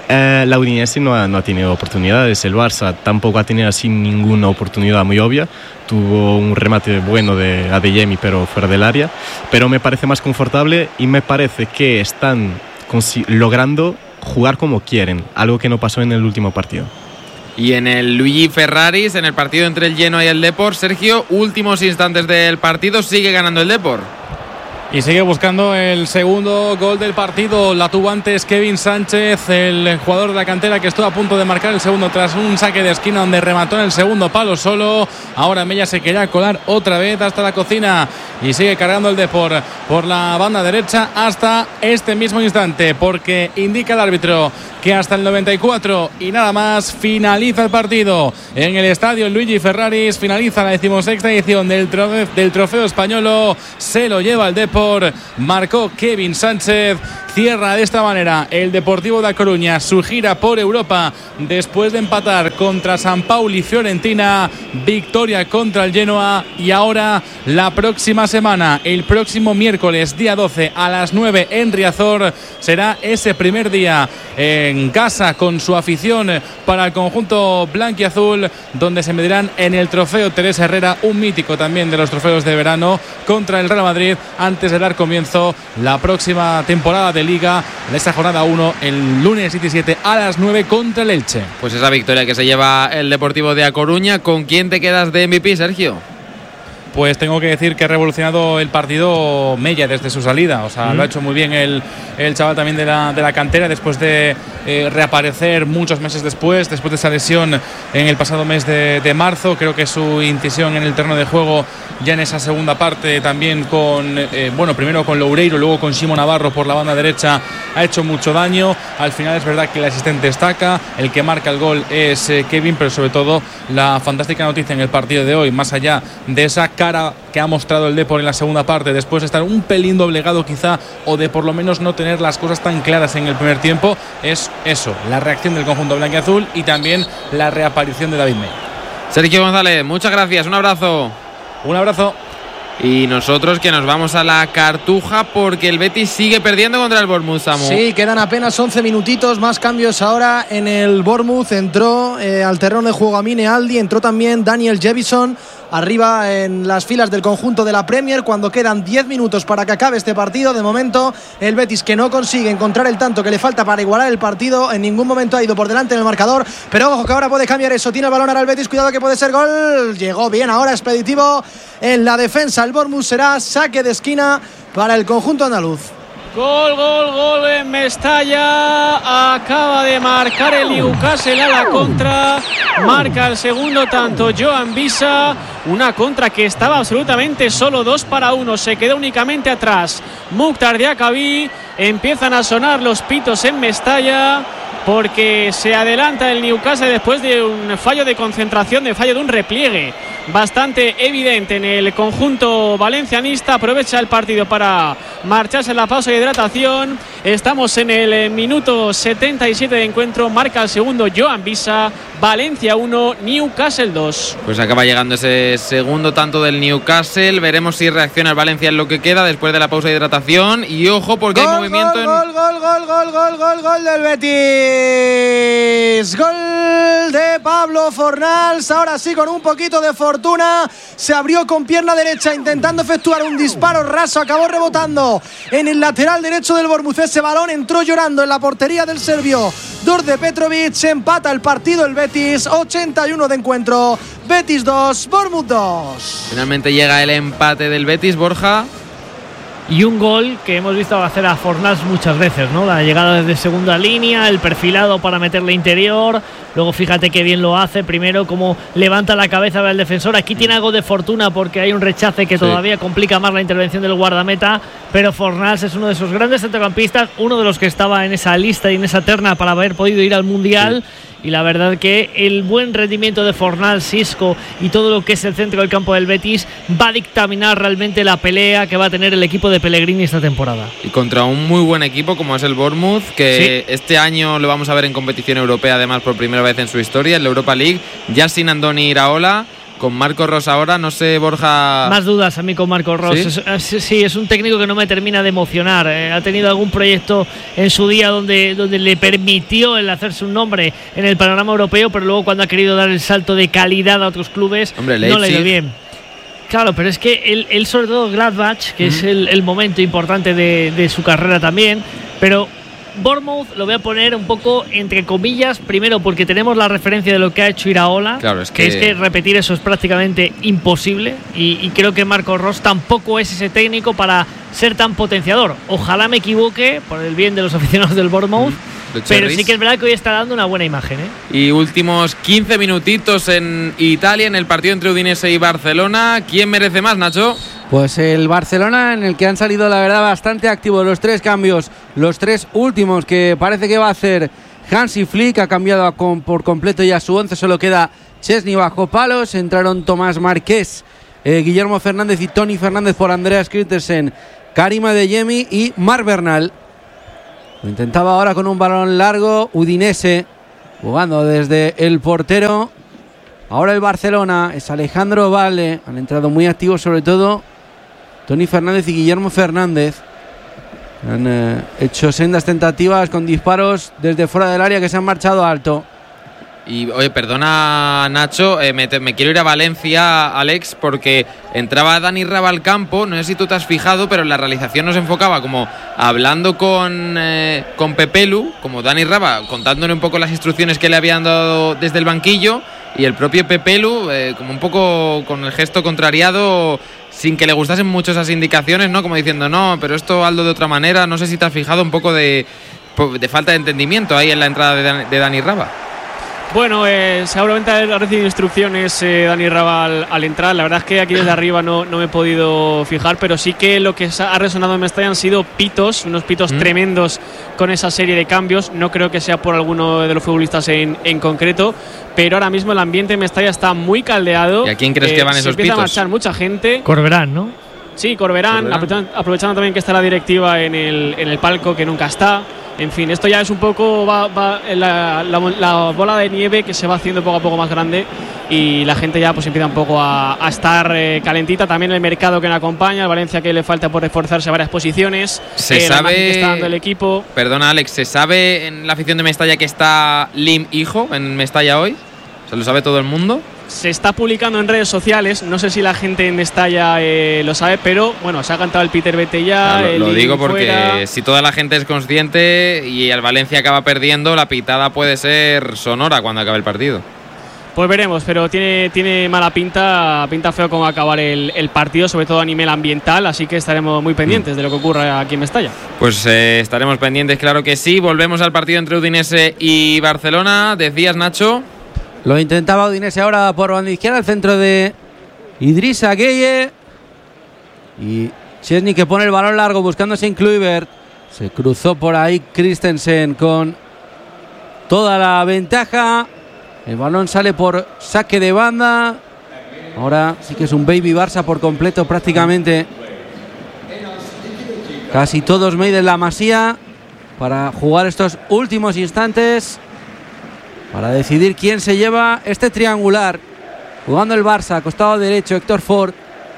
S8: la Udinese no ha tenido oportunidades. El Barça tampoco ha tenido así ninguna oportunidad muy obvia. Tuvo un remate bueno de Adeyemi, pero fuera del área, pero me parece más confortable y me parece que están logrando jugar como quieren, algo que no pasó en el último partido.
S2: Y en el Luigi Ferraris, en el partido entre el Genoa y el Depor, Sergio, últimos instantes del partido, sigue ganando el Depor.
S7: Y sigue buscando el segundo gol del partido. La tuvo antes Kevin Sánchez, el jugador de la cantera, que estuvo a punto de marcar el segundo tras un saque de esquina donde remató en el segundo palo solo. Ahora Mella se quería colar otra vez hasta la cocina y sigue cargando el Depor por la banda derecha hasta este mismo instante, porque indica el árbitro que hasta el 94 y nada más finaliza el partido en el estadio Luigi Ferraris. Finaliza la 16ª edición del Trofeo Españolo. Se lo lleva el Depor. Marcó Kevin Sánchez. Cierra de esta manera el Deportivo de A Coruña su gira por Europa después de empatar contra San Pauli y Fiorentina. Victoria contra el Genoa. Y ahora la próxima semana, el próximo miércoles día 12 a las 9 en Riazor, será ese primer día en casa con su afición para el conjunto blanquiazul, donde se medirán en el Trofeo Teresa Herrera, un mítico también de los trofeos de verano, contra el Real Madrid, antes de dar comienzo la próxima temporada de Liga, en esta jornada 1, el lunes 17 a las 9 contra el Elche.
S2: Pues esa victoria que se lleva el Deportivo de A Coruña. ¿Con quién te quedas de MVP, Sergio?
S7: Pues tengo que decir que ha revolucionado el partido Mella desde su salida. O sea, lo ha hecho muy bien el chaval también de la cantera, después de reaparecer muchos meses después de esa lesión en el pasado mes de marzo. Creo que su incisión en el terreno de juego ya en esa segunda parte, también con primero con Loureiro, luego con Simón Navarro por la banda derecha, ha hecho mucho daño. Al final es verdad que el asistente destaca, el que marca el gol es Kevin, pero sobre todo la fantástica noticia en el partido de hoy, más allá de esa cara que ha mostrado el Depor en la segunda parte, después de estar un pelín doblegado quizá, o de por lo menos no tener las cosas tan claras en el primer tiempo, es eso, la reacción del conjunto blanquiazul y también la reaparición de David Mella.
S2: Sergio González, muchas gracias, un abrazo.
S7: Un abrazo.
S2: Y nosotros que nos vamos a la Cartuja porque el Betis sigue perdiendo contra el Bournemouth, Samu.
S3: Sí, quedan apenas 11 minutitos, más cambios ahora en el Bournemouth. Entró al terreno de juego Amine Aldi, entró también Daniel Jevison arriba en las filas del conjunto de la Premier cuando quedan 10 minutos para que acabe este partido. De momento el Betis, que no consigue encontrar el tanto que le falta para igualar el partido, en ningún momento ha ido por delante en el marcador, pero ojo que ahora puede cambiar eso. Tiene el balón ahora el Betis, cuidado que puede ser gol. Llegó bien ahora expeditivo en la defensa el Bournemouth. Será saque de esquina para el conjunto andaluz.
S5: Gol en Mestalla. Acaba de marcar el Newcastle a la contra. Marca el segundo tanto Joan Visa. Una contra que estaba absolutamente solo 2-1. Se quedó únicamente atrás Mukhtar Diakabi. Empiezan a sonar los pitos en Mestalla porque se adelanta el Newcastle después de un fallo de concentración, de fallo de un repliegue bastante evidente en el conjunto valencianista. Aprovecha el partido para marcharse en la pausa de hidratación. Estamos en el minuto 77 de encuentro. Marca el segundo Joan Visa. Valencia 1, Newcastle 2.
S2: Pues acaba llegando ese segundo tanto del Newcastle. Veremos si reacciona el Valencia en lo que queda después de la pausa de hidratación. Y ojo porque hay movimiento
S3: gol del Betis. Gol de Pablo Fornals. Ahora sí, con un poquito de fortuna, se abrió con pierna derecha intentando efectuar un disparo raso. Acabó rebotando en el lateral derecho del Bournemouth. Ese balón entró llorando en la portería del serbio Đurđe Petrović. Se empata el partido el Betis. 81 de encuentro. Betis 2, Bournemouth 2.
S2: Finalmente llega el empate del Betis, Borja.
S1: y un gol que hemos visto hacer a Fornals muchas veces, ¿no? La llegada desde segunda línea, el perfilado para meterle interior, luego fíjate qué bien lo hace, primero como levanta la cabeza del defensor, aquí tiene algo de fortuna porque hay un rechace que todavía complica más la intervención del guardameta, pero Fornals es uno de esos grandes centrocampistas, uno de los que estaba en esa lista y en esa terna para haber podido ir al Mundial. Y la verdad que el buen rendimiento de Fornals, Isco y todo lo que es el centro del campo del Betis va a dictaminar realmente la pelea que va a tener el equipo de Pellegrini esta temporada.
S2: Y contra un muy buen equipo como es el Bournemouth, que este año lo vamos a ver en competición europea, además por primera vez en su historia, en la Europa League, ya sin Andoni Iraola, con Marco Ross ahora, no sé, Borja...
S1: Más dudas a mí con Marco Ross. Sí, es un técnico que no me termina de emocionar. Ha tenido algún proyecto en su día donde le permitió el hacerse un nombre en el panorama europeo, pero luego cuando ha querido dar el salto de calidad a otros clubes, no le ha ido bien. Claro, pero es que él sobre todo Gladbach, que es el momento importante de su carrera también, pero... Bournemouth lo voy a poner un poco entre comillas, primero porque tenemos la referencia de lo que ha hecho Iraola,
S2: claro,
S1: es que repetir eso es prácticamente imposible y creo que Marco Ross tampoco es ese técnico para ser tan potenciador. Ojalá me equivoque por el bien de los aficionados del Bournemouth, pero sí que es verdad que hoy está dando una buena imagen,
S2: Y últimos 15 minutitos en Italia, en el partido entre Udinese y Barcelona. ¿Quién merece más, Nacho?
S6: Pues el Barcelona, en el que han salido la verdad bastante activos los 3 cambios, los 3 últimos que parece que va a hacer Hansi Flick. Ha cambiado por completo ya su 11, solo queda Chesney bajo palos. Entraron Tomás Marqués, Guillermo Fernández y Tony Fernández por Andreas Christensen, Karim Adeyemi y Marc Bernal. Lo intentaba ahora con un balón largo Udinese, jugando desde el portero. Ahora el Barcelona, es Alejandro Valde, han entrado muy activos sobre todo Tony Fernández y Guillermo Fernández. Han hecho sendas tentativas con disparos desde fuera del área que se han marchado alto.
S2: Y oye, perdona Nacho, me quiero ir a Valencia, Alex, porque entraba Dani Raba al campo, no sé si tú te has fijado, pero en la realización nos enfocaba como hablando con Pepelu, como Dani Raba, contándole un poco las instrucciones que le habían dado desde el banquillo, y el propio Pepelu, como un poco con el gesto contrariado, sin que le gustasen mucho esas indicaciones, ¿no? Como diciendo, no, pero esto hazlo de otra manera. No sé si te has fijado un poco de falta de entendimiento ahí en la entrada de Dani Raba.
S5: Bueno, seguramente ha recibido instrucciones Dani Raba al entrar. La verdad es que aquí desde arriba no me he podido fijar, pero sí que lo que ha resonado en Mestalla han sido pitos, unos pitos tremendos con esa serie de cambios. No creo que sea por alguno de los futbolistas en concreto, pero ahora mismo el ambiente en Mestalla está muy caldeado.
S2: ¿Y a quién crees que van esos pitos?
S5: Empieza a marchar mucha gente.
S1: Corberán, ¿no?
S5: Sí, Corberán. Aprovechando también que está la directiva en el palco, que nunca está. En fin, esto ya es un poco la bola de nieve que se va haciendo poco a poco más grande y la gente ya pues empieza un poco a estar calentita. También el mercado que le acompaña, el Valencia que le falta por reforzarse varias posiciones.
S2: Se sabe
S5: que está dando el equipo.
S2: Perdona, Alex, ¿se sabe en la afición de Mestalla que está Lim Hijo en Mestalla hoy? ¿Se lo sabe todo el mundo?
S5: Se está publicando en redes sociales, no sé si la gente en Mestalla lo sabe, pero bueno, se ha cantado el Peter Vete ya.
S2: Claro, lo digo porque fuera. Si toda la gente es consciente y el Valencia acaba perdiendo, la pitada puede ser sonora cuando acabe el partido.
S5: Pues veremos, pero tiene mala pinta feo cómo va a acabar el partido, sobre todo a nivel ambiental, así que estaremos muy pendientes de lo que ocurra aquí en Mestalla.
S2: Pues estaremos pendientes, claro que sí. Volvemos al partido entre Udinese y Barcelona. Decías, Nacho.
S6: Lo intentaba Udinese ahora por banda izquierda, al centro de Idrissa Gueye. Y Chesney que pone el balón largo buscándose en Kluivert. Se cruzó por ahí Christensen con toda la ventaja. El balón sale por saque de banda. Ahora sí que es un baby Barça por completo prácticamente. Casi todos made en la Masía para jugar estos últimos instantes, para decidir quién se lleva este triangular. Jugando el Barça, costado derecho, Héctor Ford.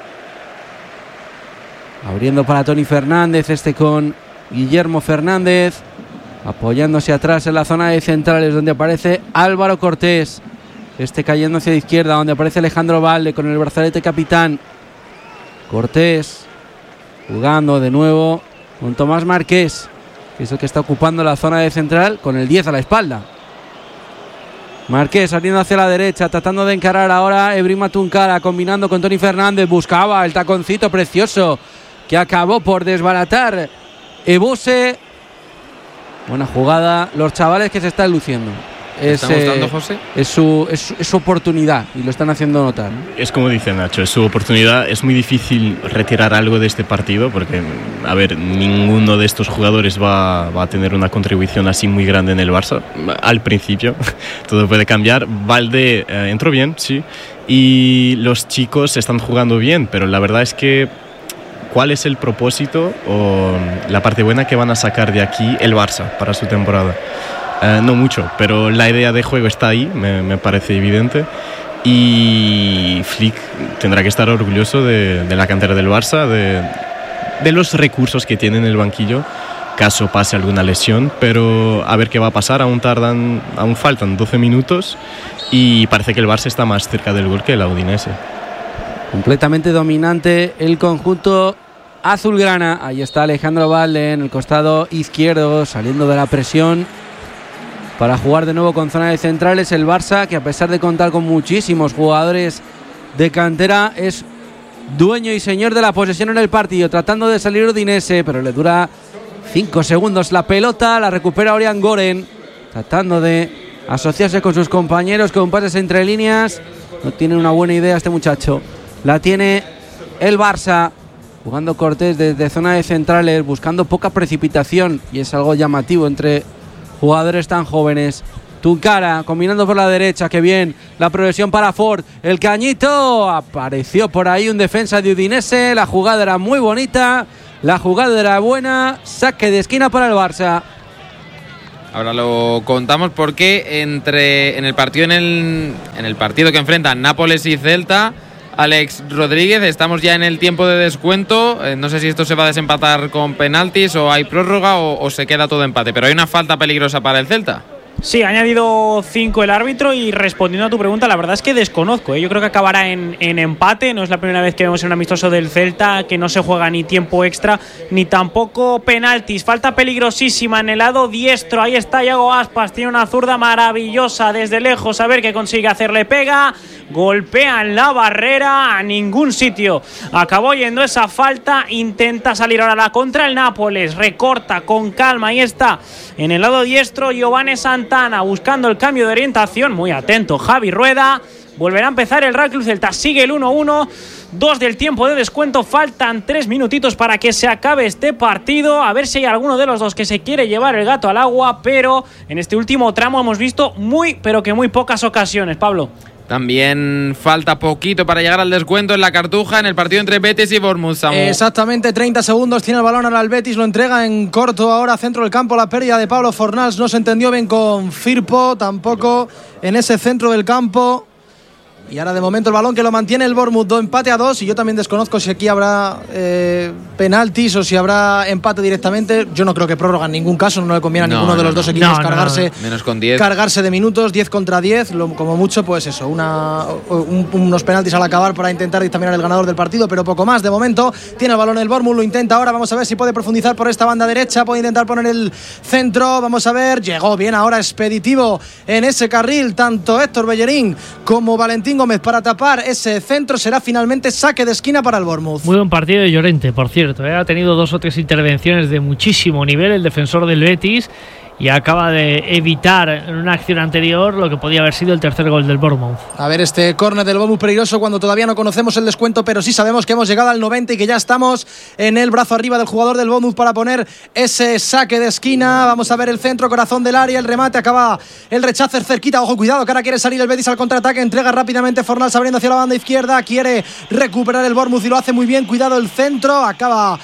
S6: Abriendo para Tony Fernández, con Guillermo Fernández. Apoyándose atrás en la zona de centrales, donde aparece Álvaro Cortés. Cayendo hacia la izquierda, donde aparece Alejandro Valde con el brazalete capitán. Cortés jugando de nuevo con Tomás Marqués, que es el que está ocupando la zona de central, con el 10 a la espalda. Marqués saliendo hacia la derecha, tratando de encarar ahora Ebrima Tunkara, combinando con Tony Fernández, buscaba el taconcito precioso que acabó por desbaratar Ebuse. Buena jugada, los chavales que se están luciendo.
S2: ¿Está gustando, José?
S6: Es su oportunidad y lo están haciendo notar, ¿no?
S8: Es como dice Nacho, es su oportunidad. Es muy difícil retirar algo de este partido porque, a ver, ninguno de estos jugadores va a tener una contribución así muy grande en el Barça. Al principio, todo puede cambiar. Valde entró bien, sí, y los chicos están jugando bien, pero la verdad es que ¿cuál es el propósito o la parte buena que van a sacar de aquí el Barça para su temporada? No mucho, pero la idea de juego está ahí, me parece evidente. Y Flick tendrá que estar orgulloso de la cantera del Barça, de los recursos que tiene en el banquillo, caso pase alguna lesión. Pero a ver qué va a pasar, aún faltan 12 minutos y parece que el Barça está más cerca del gol que el Udinese.
S6: Completamente dominante el conjunto azulgrana. Ahí está Alejandro Valde en el costado izquierdo, saliendo de la presión para jugar de nuevo con zona de centrales. El Barça, que a pesar de contar con muchísimos jugadores de cantera, es dueño y señor de la posesión en el partido, tratando de salir Udinese, pero le dura 5 segundos la pelota. La recupera Orián Goren, tratando de asociarse con sus compañeros con pases entre líneas. No tiene una buena idea este muchacho. La tiene el Barça, jugando Cortés desde zona de centrales, buscando poca precipitación, y es algo llamativo entre jugadores tan jóvenes. Tuncara combinando por la derecha, que bien, la progresión para Ford, el cañito, apareció por ahí un defensa de Udinese. La jugada era muy bonita, la jugada era buena, saque de esquina para el Barça.
S2: Ahora lo contamos porque en el partido que enfrentan Nápoles y Celta, Alex Rodríguez, estamos ya en el tiempo de descuento. No sé si esto se va a desempatar con penaltis o hay prórroga o se queda todo empate, pero hay una falta peligrosa para el Celta.
S4: Sí, ha añadido 5 el árbitro, y respondiendo a tu pregunta, la verdad es que desconozco, Yo creo que acabará en empate. No es la primera vez que vemos en un amistoso del Celta que no se juega ni tiempo extra ni tampoco penaltis. Falta peligrosísima en el lado diestro. Ahí está Iago Aspas, tiene una zurda maravillosa desde lejos, a ver qué consigue hacer. Le pega, golpea en la barrera, a ningún sitio acabó yendo esa falta. Intenta salir ahora la contra el Nápoles, recorta con calma. Ahí está en el lado diestro Giovanni Santana buscando el cambio de orientación, muy atento Javi Rueda. Volverá a empezar el Real Club Celta, sigue el 1-1, 2 del tiempo de descuento, faltan 3 minutitos para que se acabe este partido. A ver si hay alguno de los dos que se quiere llevar el gato al agua, pero en este último tramo hemos visto muy pocas ocasiones, Pablo.
S2: También falta poquito para llegar al descuento en la Cartuja, en el partido entre Betis y Bournemouth.
S3: Exactamente, 30 segundos tiene el balón ahora el Betis, lo entrega en corto ahora centro del campo. La pérdida de Pablo Fornals no se entendió bien con Firpo, tampoco en ese centro del campo. Y ahora de momento el balón que lo mantiene el Bournemouth, empate a 2. Y yo también desconozco si aquí habrá penaltis o si habrá empate directamente. Yo no creo que prórroga en ningún caso, no le conviene a ninguno de los dos equipos
S2: menos con 10.
S3: Cargarse de minutos, 10 contra 10, como mucho, pues eso, unos penaltis al acabar para intentar dictaminar el ganador del partido, pero poco más. De momento tiene el balón el Bournemouth, lo intenta ahora, vamos a ver si puede profundizar por esta banda derecha, puede intentar poner el centro, vamos a ver, llegó bien ahora expeditivo en ese carril, tanto Héctor Bellerín como Valentín Gómez para tapar ese centro. Será finalmente saque de esquina para el Bournemouth.
S1: Muy buen partido de Llorente, por cierto, Ha tenido 2 o 3 intervenciones de muchísimo nivel el defensor del Betis, y acaba de evitar en una acción anterior lo que podía haber sido el tercer gol del Bournemouth.
S3: A ver, este córner del Bournemouth peligroso cuando todavía no conocemos el descuento, pero sí sabemos que hemos llegado al 90 y que ya estamos en el brazo arriba del jugador del Bournemouth para poner ese saque de esquina. Vamos a ver el centro, corazón del área, el remate, acaba el rechazo cerquita. Ojo, cuidado, que ahora quiere salir el Betis al contraataque, entrega rápidamente Fornals abriendo hacia la banda izquierda, quiere recuperar el Bournemouth y lo hace muy bien. Cuidado el centro, acaba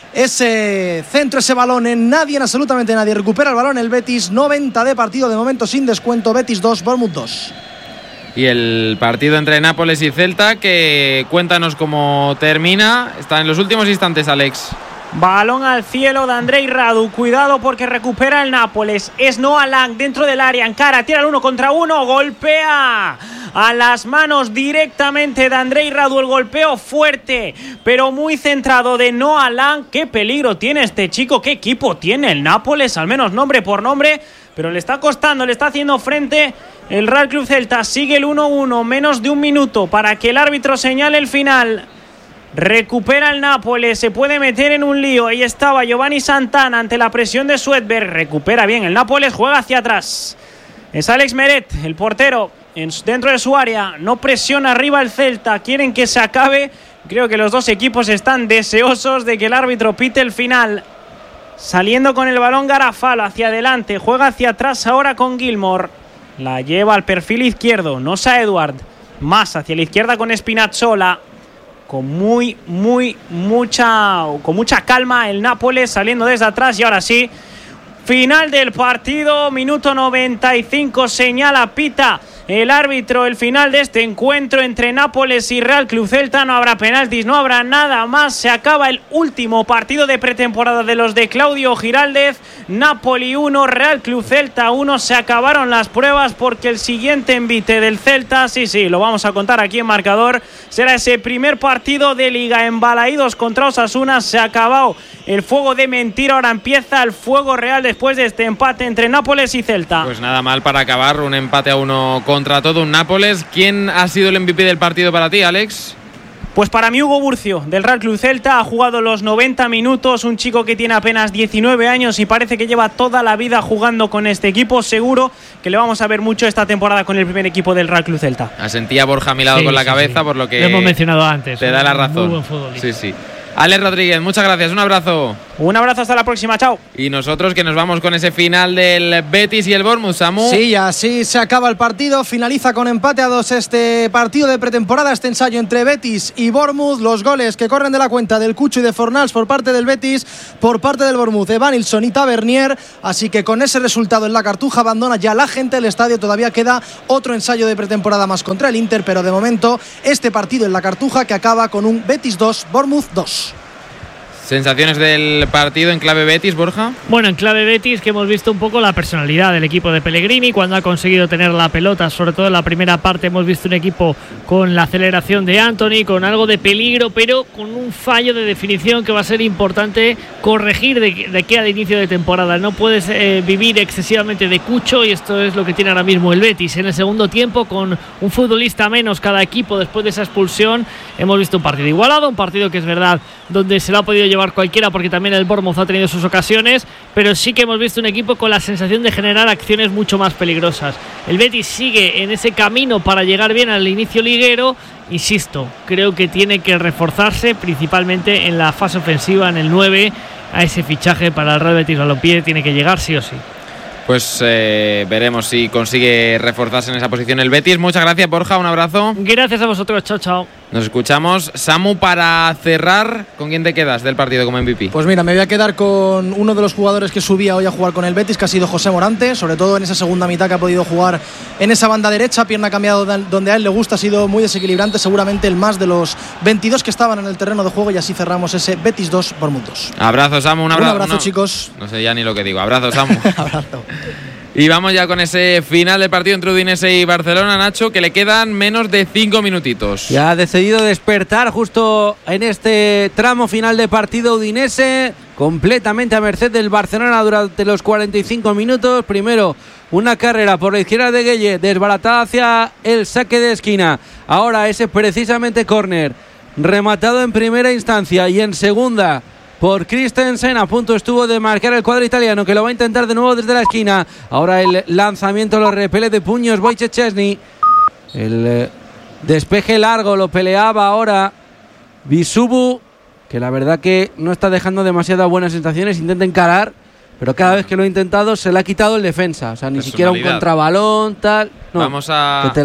S3: ese centro, ese balón en nadie, en absolutamente nadie. Recupera el balón el Betis, 90 de partido de momento sin descuento. Betis 2, Bournemouth 2.
S2: Y el partido entre Nápoles y Celta, que cuéntanos cómo termina. Está en los últimos instantes, Alex.
S4: Balón al cielo de Andrei Radu, cuidado porque recupera el Nápoles, es Noah Lang dentro del área, encara, tira el 1 contra 1, golpea a las manos directamente de Andrei Radu, el golpeo fuerte pero muy centrado de Noah Lang. Qué peligro tiene este chico, qué equipo tiene el Nápoles, al menos nombre por nombre, pero le está costando, le está haciendo frente el Real Club Celta. Sigue el 1-1, menos de un minuto para que el árbitro señale el final. Recupera el Nápoles, se puede meter en un lío. Ahí estaba Giovanni Santana ante la presión de Swedberg. Recupera bien el Nápoles, juega hacia atrás. Es Alex Meret, el portero, dentro de su área. No presiona arriba el Celta, quieren que se acabe. Creo que los dos equipos están deseosos de que el árbitro pite el final. Saliendo con el balón Garafalo hacia adelante, juega hacia atrás ahora con Gilmour. La lleva al perfil izquierdo, Nosa Edward. Más hacia la izquierda con Spinazzola. Con mucha calma el Nápoles saliendo desde atrás. Y ahora sí, final del partido, minuto 95, señala, pita el árbitro el final de este encuentro entre Nápoles y Real Club Celta. No habrá penaltis, no habrá nada más. Se acaba el último partido de pretemporada de los de Claudio Giraldez. Napoli 1, Real Club Celta 1. Se acabaron las pruebas porque el siguiente envite del Celta, sí, lo vamos a contar aquí en marcador, será ese primer partido de Liga en Balaídos contra Osasuna. Se ha acabado el fuego de mentira, ahora empieza el fuego real después de este empate entre Nápoles y Celta.
S2: Pues nada mal para acabar, un empate a 1 contra todo un Nápoles. ¿Quién ha sido el MVP del partido para ti, Alex?
S4: Pues para mí Hugo Burcio, del Real Club Celta, ha jugado los 90 minutos, un chico que tiene apenas 19 años y parece que lleva toda la vida jugando con este equipo. Seguro que le vamos a ver mucho esta temporada con el primer equipo del Real Club Celta.
S2: Asentía Borja a mi lado con la cabeza, por lo que
S1: lo hemos mencionado antes.
S2: Te da la razón.
S1: Muy buen futbolista.
S2: Sí. Alex Rodríguez, muchas gracias, un abrazo.
S4: Un abrazo, hasta la próxima, chao.
S2: Y nosotros que nos vamos con ese final del Betis y el Bournemouth, Samu.
S3: Sí, así se acaba el partido, finaliza con empate a 2 este partido de pretemporada, este ensayo entre Betis y Bournemouth. Los goles que corren de la cuenta del Cucho y de Fornals por parte del Betis, por parte del Bournemouth, Evanilson y Tavernier. Así que con ese resultado en la Cartuja abandona ya la gente del estadio. Todavía queda otro ensayo de pretemporada más contra el Inter, pero de momento este partido en la Cartuja que acaba con un Betis 2, Bournemouth 2.
S2: ¿Sensaciones del partido en clave Betis, Borja?
S1: Bueno, en clave Betis, que hemos visto un poco la personalidad del equipo de Pellegrini cuando ha conseguido tener la pelota, sobre todo en la primera parte. Hemos visto un equipo con la aceleración de Anthony, con algo de peligro, pero con un fallo de definición que va a ser importante corregir de aquí al inicio de temporada. No puedes vivir excesivamente de Cucho, y esto es lo que tiene ahora mismo el Betis. En el segundo tiempo, con un futbolista menos cada equipo después de esa expulsión, hemos visto un partido igualado, un partido que es verdad donde se lo ha podido llevar cualquiera, porque también el Bournemouth ha tenido sus ocasiones, pero sí que hemos visto un equipo con la sensación de generar acciones mucho más peligrosas. El Betis sigue en ese camino para llegar bien al inicio liguero. Insisto, creo que tiene que reforzarse principalmente en la fase ofensiva, en el 9. A ese fichaje para el Real Betis Balompié tiene que llegar sí o sí.
S2: Pues veremos si consigue reforzarse en esa posición el Betis. Muchas gracias, Borja, un abrazo.
S1: Gracias a vosotros, chao.
S2: Nos escuchamos. Samu, para cerrar, ¿con quién te quedas del partido como MVP?
S3: Pues mira, me voy a quedar con uno de los jugadores que subía hoy a jugar con el Betis, que ha sido José Morante, sobre todo en esa segunda mitad que ha podido jugar en esa banda derecha, pierna cambiado donde a él le gusta, ha sido muy desequilibrante, seguramente el más de los 22 que estaban en el terreno de juego, y así cerramos ese Betis 2, Bournemouth 2.
S2: Abrazo, Samu, un abrazo.
S3: Chicos.
S2: No sé ya ni lo que digo. Abrazo, Samu.
S3: Abrazo.
S2: Y vamos ya con ese final del partido entre Udinese y Barcelona, Nacho, que le quedan menos de 5 minutitos.
S6: Ya ha decidido despertar justo en este tramo final de partido Udinese, completamente a merced del Barcelona durante los 45 minutos. Primero una carrera por la izquierda de Gueye, desbaratada hacia el saque de esquina. Ahora ese precisamente córner, rematado en primera instancia y en segunda por Christensen. A punto estuvo de marcar el cuadro italiano, que lo va a intentar de nuevo desde la esquina. Ahora el lanzamiento lo repele de puños Wojciech Szczesny. El despeje largo lo peleaba ahora Bisubu, que la verdad que no está dejando demasiadas buenas sensaciones. Intenta encarar, pero cada vez que lo ha intentado se le ha quitado el defensa. O sea, ni siquiera un contrabalón, tal. No, vamos a... que te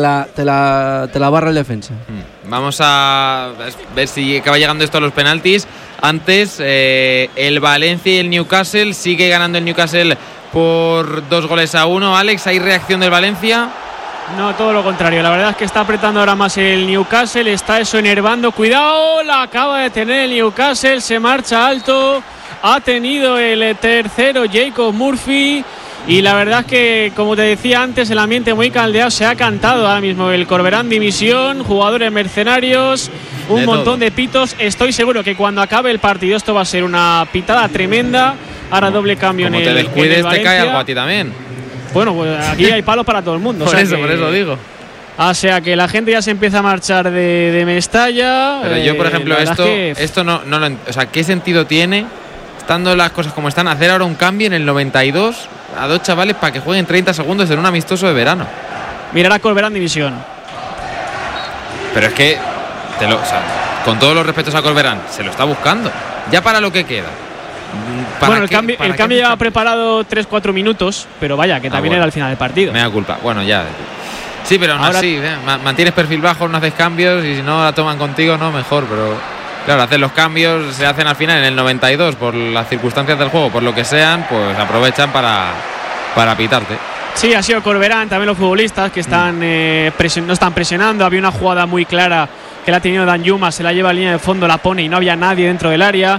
S6: la barra el defensa.
S2: Vamos a ver si acaba llegando esto a los penaltis. Antes, el Valencia y el Newcastle. Sigue ganando el Newcastle por 2-1. Alex, ¿hay reacción del Valencia?
S5: No, todo lo contrario. La verdad es que está apretando ahora más el Newcastle. Está eso enervando. Cuidado, la acaba de tener el Newcastle. Se marcha alto. Ha tenido el tercero Jacob Murphy. Y la verdad es que, como te decía antes, el ambiente muy caldeado. Se ha cantado ahora mismo el Corberán Dimisión, jugadores mercenarios, un montón de pitos. Estoy seguro que cuando acabe el partido esto va a ser una pitada tremenda. Ahora doble cambio
S2: como
S5: en el
S2: Valencia. Como te descuides, te cae algo a ti también.
S5: Bueno, pues aquí hay palos para todo el mundo.
S2: Por eso digo.
S5: O sea que la gente ya se empieza a marchar de Mestalla.
S2: Pero yo, por ejemplo, esto no lo o sea, ¿qué sentido tiene, estando las cosas como están, hacer ahora un cambio en el 92 a 2 chavales para que jueguen 30 segundos en un amistoso de verano?
S5: Mirar a Corberán división.
S2: Pero es que, o sea, con todos los respetos a Corberán, se lo está buscando. Ya para lo que queda.
S5: Bueno, el cambio ya ha preparado 3-4 minutos, pero vaya, que también era al final del partido.
S2: Me da culpa. Bueno, ya. Sí, pero aún así, mantienes perfil bajo, no haces cambios y si no la toman contigo, no, mejor. Pero claro, hacer los cambios se hacen al final en el 92 por las circunstancias del juego, por lo que sean, pues aprovechan para pitarte.
S5: Sí, ha sido Corberán, también los futbolistas que están no están presionando. Había una jugada muy clara que la ha tenido Danjuma, se la lleva a línea de fondo, la pone y no había nadie dentro del área.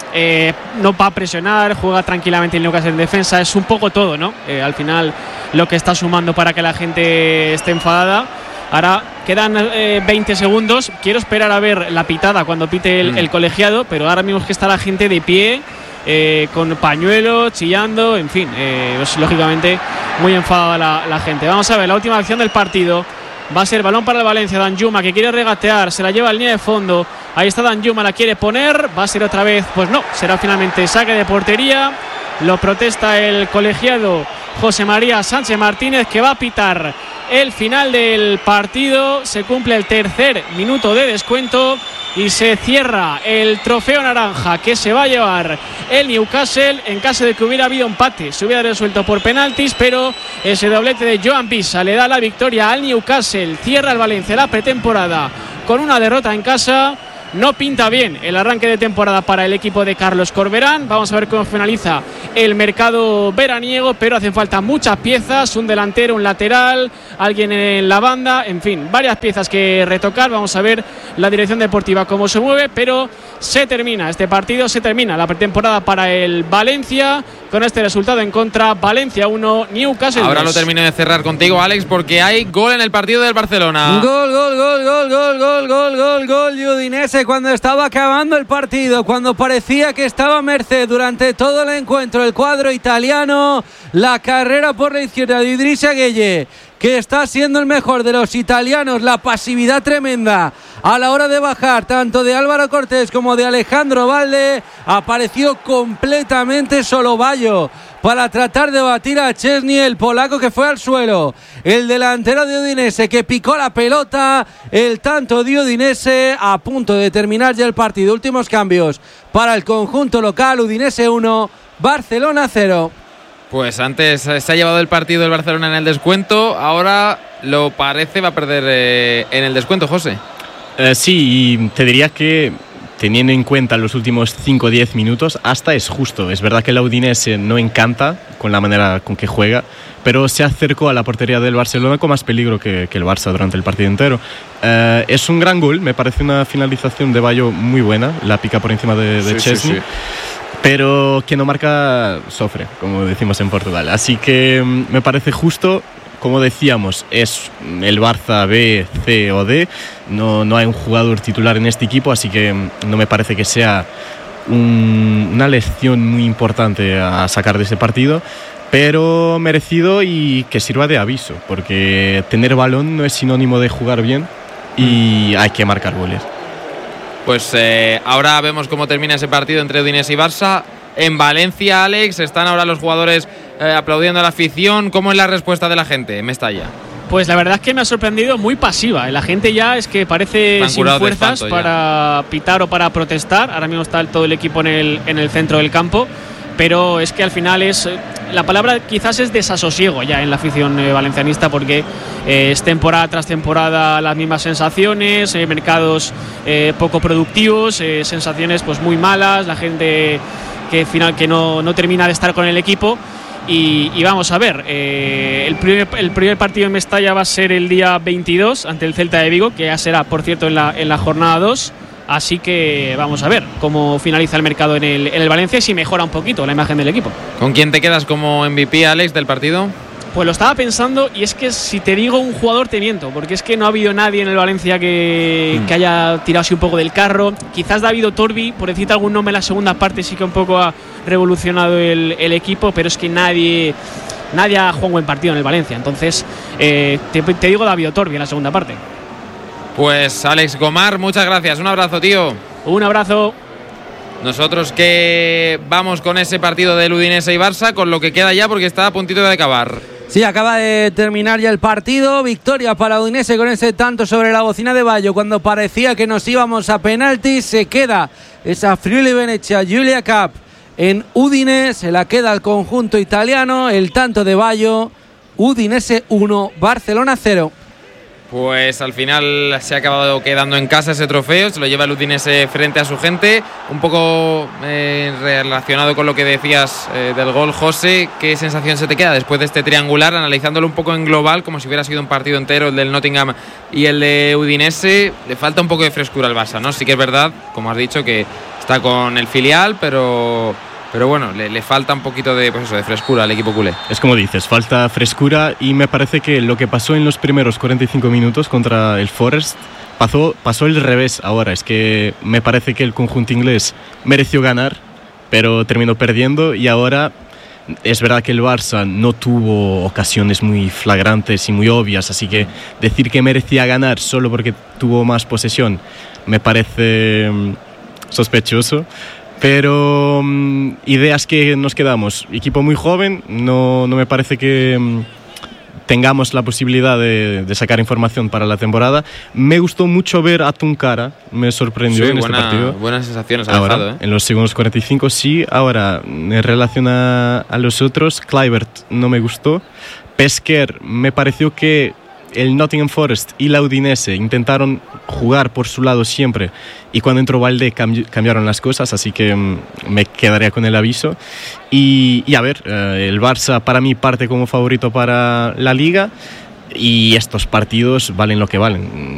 S5: No va a presionar, juega tranquilamente en Newcastle en defensa. Es un poco todo, ¿no? Al final lo que está sumando para que la gente esté enfadada. Ahora quedan 20 segundos. Quiero esperar a ver la pitada cuando pite el colegiado, pero ahora mismo es que está la gente de pie, con pañuelos, chillando, en fin, pues, lógicamente muy enfadada la gente. Vamos a ver la última acción del partido. Va a ser balón para el Valencia. Danjuma, que quiere regatear, se la lleva a línea de fondo. Ahí está Danjuma, la quiere poner. Va a ser otra vez, pues no, será finalmente saque de portería. Lo protesta el colegiado José María Sánchez Martínez, que va a pitar el final del partido. Se cumple el tercer minuto de descuento y se cierra el trofeo naranja que se va a llevar el Newcastle. En caso de que hubiera habido empate, se hubiera resuelto por penaltis, pero ese doblete de Joan Pisa le da la victoria al Newcastle. Cierra el Valencia la pretemporada con una derrota en casa. No pinta bien el arranque de temporada para el equipo de Carlos Corberán. Vamos a ver cómo finaliza el mercado veraniego, pero hacen falta muchas piezas, un delantero, un lateral, alguien en la banda, en fin, varias piezas que retocar. Vamos a ver la dirección deportiva cómo se mueve, pero se termina este partido, se termina la pretemporada para el Valencia con este resultado en contra. Valencia 1, Newcastle 2.
S2: Ahora lo termino de cerrar contigo, Alex, porque hay gol en el partido del Barcelona.
S6: Gol de Udinese cuando estaba acabando el partido, cuando parecía que estaba a merced durante todo el encuentro el cuadro italiano. La carrera por la izquierda de Idrissa Gueye, que está siendo el mejor de los italianos. La pasividad tremenda a la hora de bajar, tanto de Álvaro Cortés como de Alejandro Valde. Apareció completamente solo Bayo para tratar de batir a Chesney, el polaco que fue al suelo. El delantero de Udinese que picó la pelota. El tanto de Udinese a punto de terminar ya el partido. Últimos cambios para el conjunto local. Udinese 1, Barcelona 0.
S2: Pues antes se ha llevado el partido del Barcelona en el descuento. Ahora lo parece va a perder en el descuento, José.
S8: Sí, y te diría que teniendo en cuenta los últimos 5 o 10 minutos, hasta es justo. Es verdad que la Udinese no encanta con la manera con que juega, pero se acercó a la portería del Barcelona con más peligro que el Barça durante el partido entero. Es un gran gol, me parece una finalización de Bayo muy buena, la pica por encima de Chesney. Sí. Pero quien no marca sufre, como decimos en Portugal. Así que me parece justo. Como decíamos, es el Barça B, C o D. No hay un jugador titular en este equipo, así que no me parece que sea una lección muy importante a sacar de ese partido, pero merecido y que sirva de aviso, porque tener balón no es sinónimo de jugar bien y hay que marcar goles.
S2: Pues ahora vemos cómo termina ese partido entre Udinese y Barça. En Valencia, Alex, están ahora los jugadores aplaudiendo a la afición. ¿Cómo es la respuesta de la gente en Mestalla?
S5: Pues la verdad es que me ha sorprendido muy pasiva. La gente ya es que parece sin fuerzas para pitar o para protestar. Ahora mismo está todo el equipo en el centro del campo, pero es que al final la palabra quizás es desasosiego ya en la afición valencianista, porque es temporada tras temporada las mismas sensaciones, mercados poco productivos, sensaciones pues muy malas, la gente que al final que no termina de estar con el equipo. Y vamos a ver, el primer partido en Mestalla va a ser el día 22 ante el Celta de Vigo, que ya será, por cierto, en la jornada 2. Así que vamos a ver cómo finaliza el mercado en el Valencia y si mejora un poquito la imagen del equipo.
S2: ¿Con quién te quedas como MVP, Alex, del partido?
S5: Pues lo estaba pensando, y es que si te digo un jugador te miento, porque es que no ha habido nadie en el Valencia que haya tirado así un poco del carro. Quizás David Otorbi, por decirte algún nombre en la segunda parte, sí que un poco ha revolucionado el equipo, pero es que nadie nadie ha jugado un buen partido en el Valencia. Entonces, te digo David Otorbi en la segunda parte.
S2: Pues Alex Gomar, muchas gracias. Un abrazo, tío.
S5: Un abrazo.
S2: Nosotros que vamos con ese partido del Udinese y Barça, con lo que queda ya porque está a puntito de acabar.
S6: Sí, acaba de terminar ya el partido. Victoria para Udinese con ese tanto sobre la bocina de Baggio. Cuando parecía que nos íbamos a penaltis, se queda esa Friuli Venezia Giulia Cup en Udine. Se la queda al conjunto italiano. El tanto de Baggio. Udinese 1, Barcelona 0.
S2: Pues al final se ha acabado quedando en casa ese trofeo, se lo lleva el Udinese frente a su gente. Un poco relacionado con lo que decías del gol, José, ¿qué sensación se te queda después de este triangular? Analizándolo un poco en global, como si hubiera sido un partido entero, el del Nottingham y el de Udinese. Le falta un poco de frescura al Barça, ¿no? Sí que es verdad, como has dicho, que está con el filial, pero bueno, le falta un poquito de, pues eso, de frescura al equipo culé.
S8: Es como dices, falta frescura, y me parece que lo que pasó en los primeros 45 minutos contra el Forest pasó el revés ahora. Es que me parece que el conjunto inglés mereció ganar, pero terminó perdiendo, y ahora es verdad que el Barça no tuvo ocasiones muy flagrantes y muy obvias, así que decir que merecía ganar solo porque tuvo más posesión me parece sospechoso. Pero ideas que nos quedamos. Equipo muy joven, no me parece que tengamos la posibilidad de sacar información para la temporada. Me gustó mucho ver a Tunkara, me sorprendió en este partido.
S2: Buenas sensaciones ha
S8: ahora,
S2: dejado,
S8: en los segundos 45, sí. Ahora, en relación a los otros, Kluivert no me gustó. Pesquer, me pareció que el Nottingham Forest y la Udinese intentaron jugar por su lado siempre, y cuando entró Balde cambiaron las cosas, así que me quedaría con el aviso. Y a ver, el Barça para mí parte como favorito para la Liga, y estos partidos valen lo que valen.